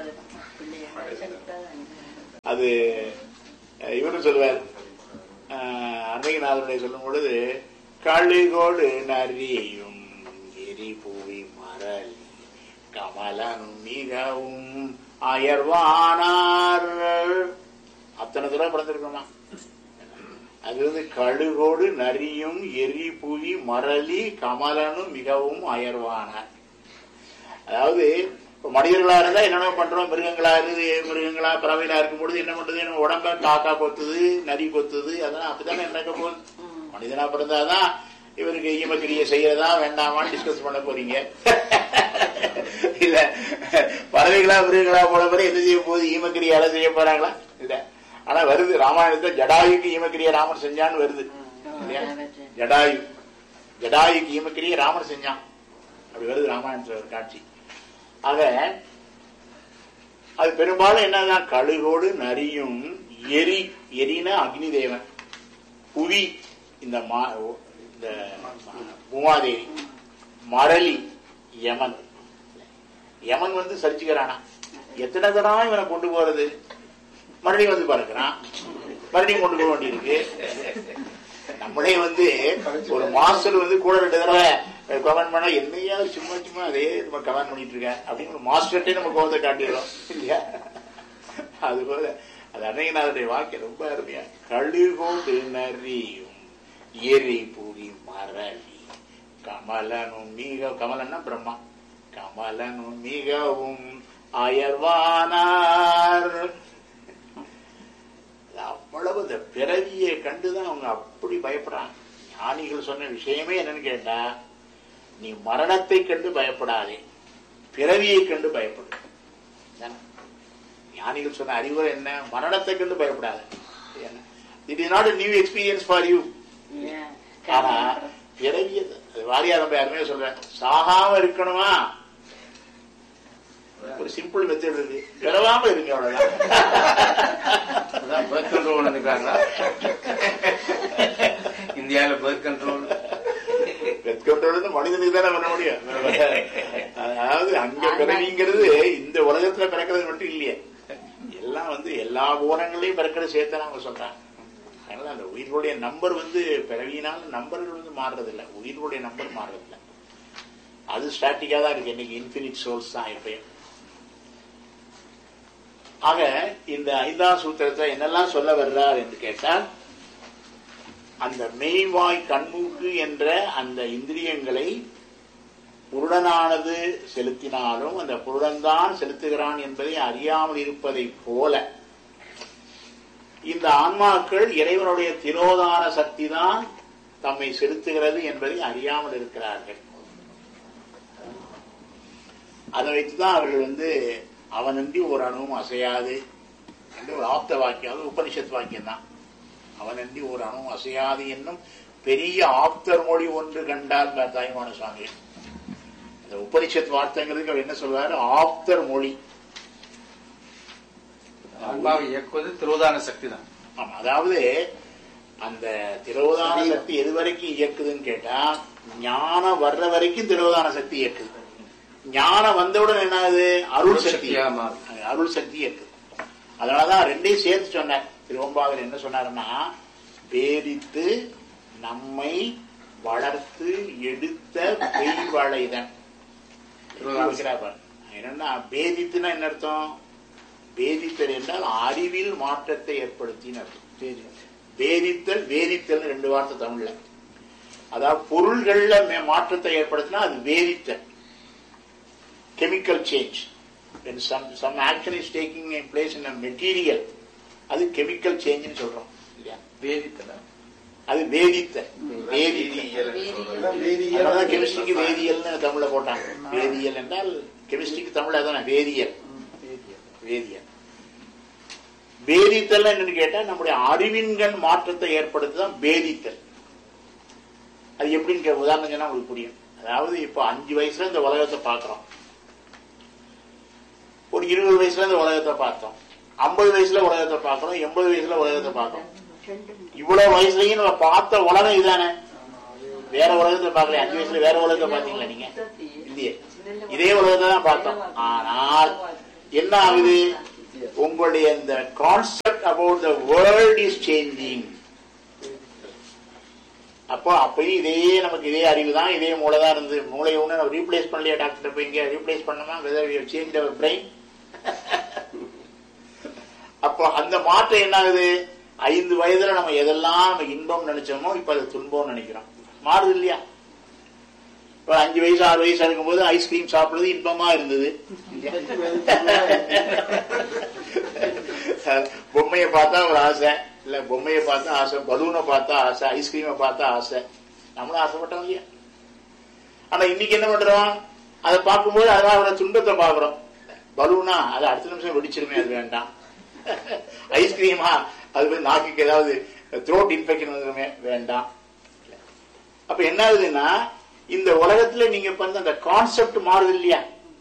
Speaker 4: அது இவரு சொல்வார், அன்னையநாதனுடைய சொல்லும் பொழுது, கழுகோடு நரியும் எரிபூவி மரல் கமலனும் மிகவும் அயர்வானார். அத்தனை தடவை பிறந்திருக்கோமா? அது வந்து கழுகோடு நரியும் எரிபுவி மரளி கமலனும் மிகவும் அயர்வானார். அதாவது மனிதர்களா இருந்தா என்னென்ன பண்றோம், மிருகங்களா பறவைகளா இருக்கும் பொழுது என்ன பண்றது, நம்ம உடம்ப காக்கா கொத்துது, நரி கொத்துது, அதெல்லாம் அப்படித்தானே நடக்க போகுது. மனிதனா பிறந்தாதான் இவருக்கு ஈமக்கிரியை செய்யறதா வேண்டாமான்னு டிஸ்கஸ் பண்ண போறீங்க. இல்ல பறவைகளா மிருகங்களா போல பிறகு என்ன செய்ய போகுது, ஈமக்கிரியால செய்ய போறாங்களா? இல்ல. ஆனா வருது ராமாயணத்துல ஜடாயுக்கு ஈமக்கிரியை ராமன் செஞ்சான்னு வருது இல்லையா? ஜடாயுக்கு ஈமக்கிரியை ராமன் செஞ்சான், அப்படி வருது ராமாயணத்துல ஒரு காட்சி. ஆக அது பெரும்பாலும் என்னதான் கழுகோடு நரியும் எரினா அக்னி தேவன், புவி இந்த பூமாதேவி, மரளி யமன். யமன் வந்து சரிச்சுக்கிறானா, எத்தனை தடவை இவனை கொண்டு போறது, மறுபடியும் வந்து பறக்கிறான், மறுபடியும் கொண்டு போக வேண்டியிருக்கு. நம்மளே வந்து ஒரு மாஸ்டர் வந்து கூட 2 தடவை கமெண்ட் பண்ணா என்னையா சும்மா சும்மா அதே நம்ம கமெண்ட் பண்ணிட்டு இருக்க அப்படின்னு மாஸ்டர்ட்டே நம்ம கோபத்தை காட்டிடுறோம் இல்லையா? அது போல அது அன்னையநாதனுடைய வாழ்க்கை ரொம்ப அருமையா. கழுகோடு நரியும் எரி பூரி மரளி கமலனும் மிக, கமலன்னா பிரம்மா, கமலனும் மிகவும் அயர்வானார். அவ்வளவு இந்த பிறவியை கண்டுதான் அவங்க அப்படி பயப்படுறாங்க. ஞானிகள் சொன்ன விஷயமே என்னன்னு கேட்டா, நீ மரணத்தை கண்டு பயப்படாதே, பிறவியை கண்டு பயப்படு. ஞானிகள் சொன்ன அறிவுரை என்ன? மரணத்தை கண்டு பயப்படாது. It is not a new experience for you. ஆனா பிறவிய வாரியார் யாருமே சொல்றேன், சாகாம இருக்கணுமா? ஒரு சிம்பிள் மெத்தட் இருக்கு, பிறவாம இருக்கு, அவ்வளவுதான்.
Speaker 5: பர்த் கண்ட்ரோல் நினைக்கிறாங்களா இந்தியாவில? பர்த் கண்ட்ரோல்
Speaker 4: மனிதனுக்கு தானே பண்ண முடியும். அதாவது அங்க பிறவிங்கிறது இந்த உலகத்துல பிறக்கிறது மட்டும் இல்லையே, எல்லாம் வந்து எல்லா ஊரங்களையும் பிறக்கிறது சேர்த்து அவங்க சொல்றாங்க. அதனால அந்த உயிர்களுடைய நம்பர் வந்து பிறவியினால நம்பர்கள் வந்து மாறுறது இல்லை, உயிர்களுடைய நம்பர் மாறுறது இல்லை. அது ஸ்டாட்டிக்கா தான் இருக்கு. இன்னைக்கு இன்பினிட் சோல்ஸ் தான் எப்பயும். ஆக இந்த 5ஆம் சூத்திரத்தை என்னெல்லாம் சொல்ல வர்றார் என்று கேட்டால், அந்த மெய்வாய் கண்மூக்கு என்ற அந்த இந்திரியங்களை புருடனானது செலுத்தினாலும் அந்த புருடன்தான் செலுத்துகிறான் என்பதை அறியாமல் இருப்பதை போல இந்த ஆன்மாக்கள் இறைவனுடைய திரோதான சக்தி தான் தம்மை செலுத்துகிறது என்பதை அறியாமல் இருக்கிறார்கள். அதை வைத்துதான் அவர்கள் வந்து அவனன்றி ஒரு அணுவும் அசையாது என்று ஒரு ஆப்த வாக்கியம், அது உபனிஷத் வாக்கியம் தான். அவனன்றி ஒரு அணுவும் அசையாது என்னும் பெரிய ஆப்தர் மொழி ஒன்று கண்டார் தாய்மான சுவாமி. இந்த உபனிஷத் வார்த்தைங்களுக்கு அவர் என்ன சொல்வாரு? ஆப்தர் மொழி.
Speaker 5: ஆன்மாவை இயக்குவது திரோதான சக்தி தான்.
Speaker 4: ஆமா, அதாவது அந்த திரோதான சக்தி எது வரைக்கும் இயக்குதுன்னு கேட்டா, ஞானம் வர்ற வரைக்கும் திரோதான சக்தி இயக்குது. ஞானம் வந்தவுடன் என்ன ஆகுது? அருள் சக்தி, அருள் சக்தி இயக்குது. அதனாலதான் ரெண்டையும் சேர்த்து சொன்னார் திருவம்பாவில். என்ன சொன்னாருன்னா, பேரித்து நம்மை வளர்த்து எடுத்த பெய்வளைதன். என்னன்னா பேதித்துனா என்ன அர்த்தம்? பேதித்தல் என்றால் அறிவில் மாற்றத்தை ஏற்படுத்தின்னு அர்த்தம். பேதித்தல் வேதித்தல் 2 வார்த்தை தமிழ்ல. அதாவது பொருள்கள்ல மாற்றத்தை ஏற்படுத்தினா அது வேதித்தல், chemical change. When some action is taking place in a material, அது கெமிக்கல் சேஞ்ச் சொல்றோம் இல்லையா?
Speaker 5: வேதித்தல்
Speaker 4: அது வேதித்தல். கெமிஸ்ட்ரிக்கு வேதியல் தமிழ்ல போட்டாங்க. வேதியியல் என்றால் கெமிஸ்ட்ரிக்கு தமிழ்ல தானே வேதியியல். வேதியியல் வேதித்தல் என்னன்னு கேட்டா, நம்முடைய அறிவின்கள் மாற்றத்தை ஏற்படுத்துதான் வேதித்தல். அது எப்படின்னு உதாரணம் சொன்னா உங்களுக்கு புரியும். அதாவது இப்ப 5 வயசுல இந்த உலகத்தை பாக்குறோம், ஒரு 20 வயசுல இந்த உலகத்தை பார்த்தோம், 50 வயசுல உலகத்தை பார்க்கிறோம், 80 வயசுல உலகத்தை பார்க்கிறோம். இவ்வளவு வயசுலயும் நம்ம பார்த்த உலகம் இதுதானே. வேற உலகத்தை பார்க்கல. 5 வயசுல வேற உலகத்தை பாத்தீங்களா நீங்க? இல்லையே, இதே உலகத்தை தான் பார்த்தோம். ஆனால் என்ன ஆகுது, உங்களுடைய இந்த concept about the world is changing. அப்போ அப்பயும் இதே நமக்கு இதே அறிவு தான், இதே மூளை தான் இருந்தது. மூளையை ஒண்ணு நம்ம ரீப்ளேஸ் பண்ணலையா டாக்டர்? போய் இங்க ரீப்ளேஸ் பண்ணோமா? சேஞ்ச் அவர் பிரெயின். அப்போ அந்த மாற்றம் என்ன ஆகுது, 5 வயதுல நம்ம எதெல்லாம் நம்ம இன்பம் நினைச்சோமோ இப்ப அது துன்பம் நினைக்கிறோம். மாறுது இல்லையா? இப்ப 5 வயசு 6 வயசு இருக்கும்போது ஐஸ்கிரீம் சாப்பிடுறது இன்பமா இருந்தது. பொம்மையை பார்த்தா ஒரு ஆசை, இல்ல பொம்மையை பார்த்தா ஆசை, பலூனை பார்த்தா ஆசை, ஐஸ்கிரீமை பார்த்தா ஆசை. நம்மளும் ஆசைப்பட்டோம் இல்லையா? ஆனா இன்னைக்கு என்ன பண்றோம், அதை பார்க்கும்போது அதனால துன்பத்தை பாக்குறோம். பலூனா அது அடுத்த நிமிஷம் வெடிச்சிருமே, அது வேண்டாம். ஐஸ்கிரீமா அது நாக்குக்கு ஏதாவது த்ரோட் இன்ஃபெக்ஷன் வந்துருமே, வேண்டாம். அப்ப என்ன ஆகுதுன்னா, இந்த உலகத்துல நீங்க பண்ண அந்த கான்செப்ட் மாறுது இல்லையா?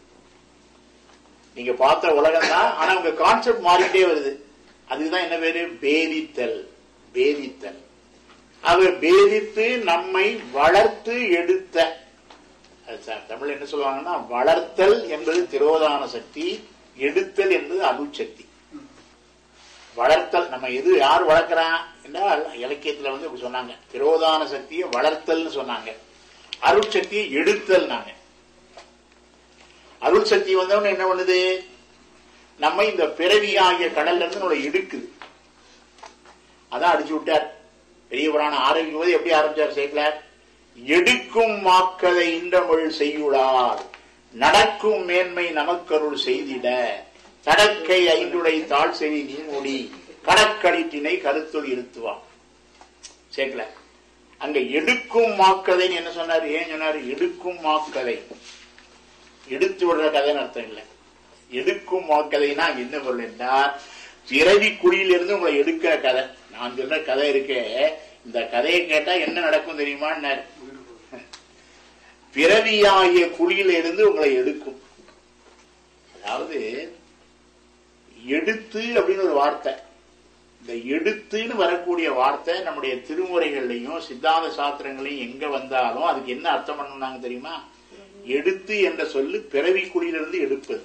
Speaker 4: நீங்க பார்த்த உலகம் தான், ஆனா உங்க கான்செப்ட் மாறிட்டே வருது. அதுதான் என்ன பேரு, பேதித்தல். பேதித்தல். அவர் பேதித்து நம்மை வளர்த்து எடுத்த, தமிழ் என்ன சொல்லுவாங்கன்னா, வளர்த்தல் என்பது திரோதான சக்தி, எடுத்தல் என்பது அருட்சக்தி. வளர்த்தல் நம்ம எது யார் வளர்க்கிறான் என்றால், இலக்கியத்துல வந்து இப்படி சொன்னாங்க, திரோதான சக்தியை வளர்த்தல்னு சொன்னாங்க, அருட்சக்தியை எடுத்தல். நாங்க அருள் சக்தி வந்தவன என்ன பண்ணுது, நம்ம இந்த பிறவி ஆகிய கடல்ல இருந்து நம்மளை எடுக்குது. அதான் அடிச்சு விட்டார் பெரிய புராணம் ஆரம்பிக்கும் போது. எப்படி ஆரம்பிச்சார் சேக்கலார்? எடுக்கும் மாக்கதை இன்றமிழ் செய்யுளார், நடக்கும் மேன்மை நமக்கருள் செய்திட, தடக்கை 5 தாழ் செவி நீமூடி, கடற்கடிட்டினை கருத்துள் இருத்துவான் சேக்கலார். அங்க எடுக்கும் மாக்கதைன்னு என்ன சொன்னார்? ஏன் சொன்னார் எடுக்கும் மாக்கதை? எடுத்து விடுற கதைன்னு அர்த்தம் இல்லை. எடுக்கும் மாக்கதைனா என்ன பொருள் என்றால், பிறவி குழியிலிருந்து உங்களை எடுக்கிற கதை. நான் சொல்ற கதை இருக்கே, இந்த கதையை கேட்டா என்ன நடக்கும் தெரியுமா? பிறவியாகிய குழியில இருந்து உங்களை எடுக்கும். அதாவது எடுத்து அப்படின்னு ஒரு வார்த்தை, இந்த எடுத்துன்னு வரக்கூடிய வார்த்தை நம்முடைய திருமுறைகள்லையும் சித்தாந்த சாஸ்திரங்களையும் எங்க வந்தாலும் அதுக்கு என்ன அர்த்தம் பண்ணாங்க தெரியுமா? எடுத்து என்ற சொல்லு பிறவி குழியிலிருந்து எடுப்பது.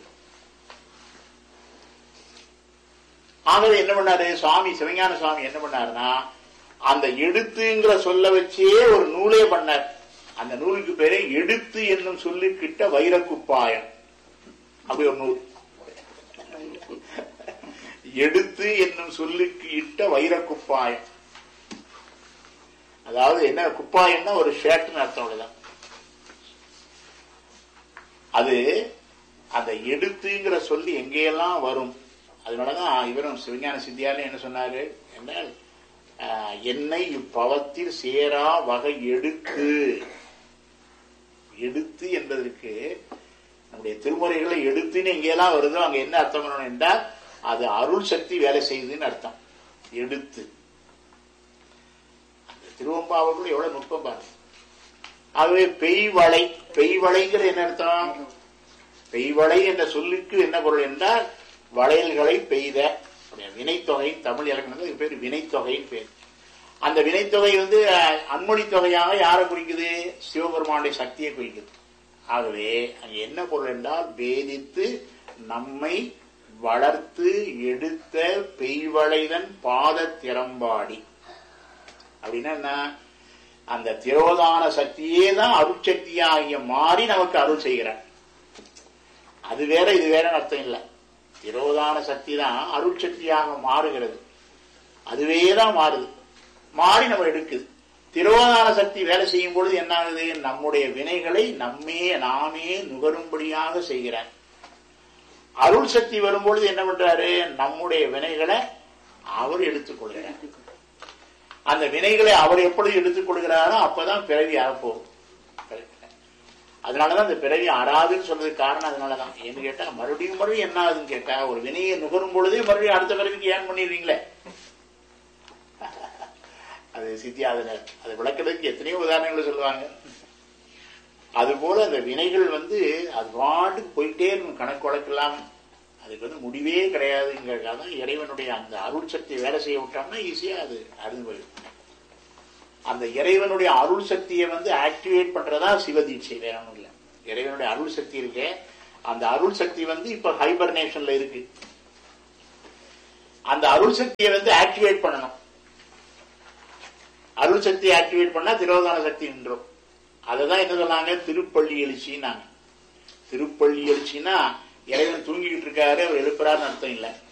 Speaker 4: ஆகவே என்ன பண்ணாரு சுவாமி, சிவஞான சுவாமி என்ன பண்ணாருன்னா, அந்த எடுத்துங்கிற சொல்ல வச்சே ஒரு நூலே பண்ணார். அந்த நூலுக்கு பேரே எடுத்து என்னும் சொல்லுக்கிட்ட வைரக்குப்பாயம். அப்படி ஒரு நூல். எடுத்து என்னும் சொல்லுக்கு இட்ட வைரக்குப்பாயம். அதாவது என்ன குப்பாயம்னா ஒரு ஷர்ட்னு அர்த்தம். அவ்வளவுதான். அது அந்த எடுத்துங்கிற சொல்லி எங்கேயெல்லாம் வரும். அதனாலதான் இவரும் சிவஞான சித்தியாரில் என்ன சொன்னாரு என்றால், என்னை இப்பவத்தில் சேரா வகை எடுத்து. எடுத்து என்பதற்கு நம்முடைய திருமுறைகளை எடுத்துன்னு எங்கெல்லாம் வருதோ அங்க என்ன அர்த்தம் பண்ணணும் என்றால், அது அருள் சக்தி வேலை செய்யுதுன்னு அர்த்தம். எடுத்து அந்த திருவம்பாவுக்குள்ள எவ்வளவு நுட்பம் பாருங்க. ஆகவே பெய்வளை, பெய்வளைங்கிற என்ன அர்த்தம்? பெய்வளை என்ற சொல்லுக்கு என்ன பொருள் என்றால், வளையல்களை பெய்த. வினைத்தொகை தமிழ் இலக்கணத்துக்கு பேர் வினைத்தொகைன்னு பேர். அந்த வினைத்தொகை வந்து அன்மொழி தொகையாக யாரை குறிக்குது? சிவபெருமானுடைய சக்தியை குறிக்குது. ஆகவே அங்க என்ன பொருள் என்றால், பேதித்து நம்மை வளர்த்து எடுத்த பெய்வளைதன் பாத திறம்பாடி. அப்படின்னா என்ன? அந்த திரோதான சக்தியே தான் அருட்சக்தியாகிய மாறி நமக்கு அருள் செய்கிறார். அது வேற இது வேற அர்த்தம் இல்லை. திரோதான சக்தி தான் அருட்சக்தியாக மாறுகிறது. அதுவேதான் மாறுது, மாறி நம்ம எடுக்குது. திரோதான சக்தி வேலை செய்யும் பொழுது என்ன ஆகுது? நம்முடைய வினைகளை நாமே நுகரும்படியாக செய்கிறார். அருள் சக்தி வரும்பொழுது என்ன பண்றாரு? நம்முடைய வினைகளை அவர் எடுத்துக்கொள்கிறார். அந்த வினைகளை அவர் எப்பொழுது எடுத்துக் கொள்கிறாரோ அப்பதான் பிறவி அறப்போகும். அதனாலதான் இந்த பிறவி அறாதுன்னு சொல்றதுக்கு காரணம் அதனாலதான். ஏன்னு கேட்டா, மறுபடியும் என்ன ஆகுதுன்னு கேட்டா, ஒரு வினையை நுகரும் பொழுதே மறுபடியும் அடுத்த பிறவிக்கு ஏன் பண்ணிடுறீங்களே. அது சித்தியாதனர் அதை விளக்கிறதுக்கு எத்தனையோ உதாரணங்களை சொல்லுவாங்க. அது போல அந்த வினைகள் வந்து அது பாட்டுக்கு போயிட்டே இருக்கும், கணக்கு வழக்கெல்லாம். அதுக்கு முடிவே கிடையாதுங்கிறதுக்காக தான் இறைவனுடைய அந்த அருள் சக்தி வேலை செய்ய விட்டோம்னா ஈஸியா அது அறிந்து போயிடும். அந்த இறைவனுடைய அருள் சக்தியை ஆக்டிவேட் பண்றதா சிவதீட்சை, வேற ஒன்றும் இல்லை. இறைவனுடைய அருள் சக்தி இருக்கே, அந்த அருள் சக்தி இப்ப ஹைபர்னேஷன்ல இருக்கு. அந்த அருள் சக்தியை ஆக்டிவேட் பண்ணணும். அருள் சக்தியை ஆக்டிவேட் பண்ணா திரோதான சக்தி நின்றும். அததான் என்ன சொன்னாங்க, திருப்பள்ளி எழுச்சின்னாங்க. திருப்பள்ளி எழுச்சின்னா இறைவன் தூங்கிக்கிட்டு இருக்காரு, அவர் எழுப்புறாருன்னு அர்த்தம் இல்லை.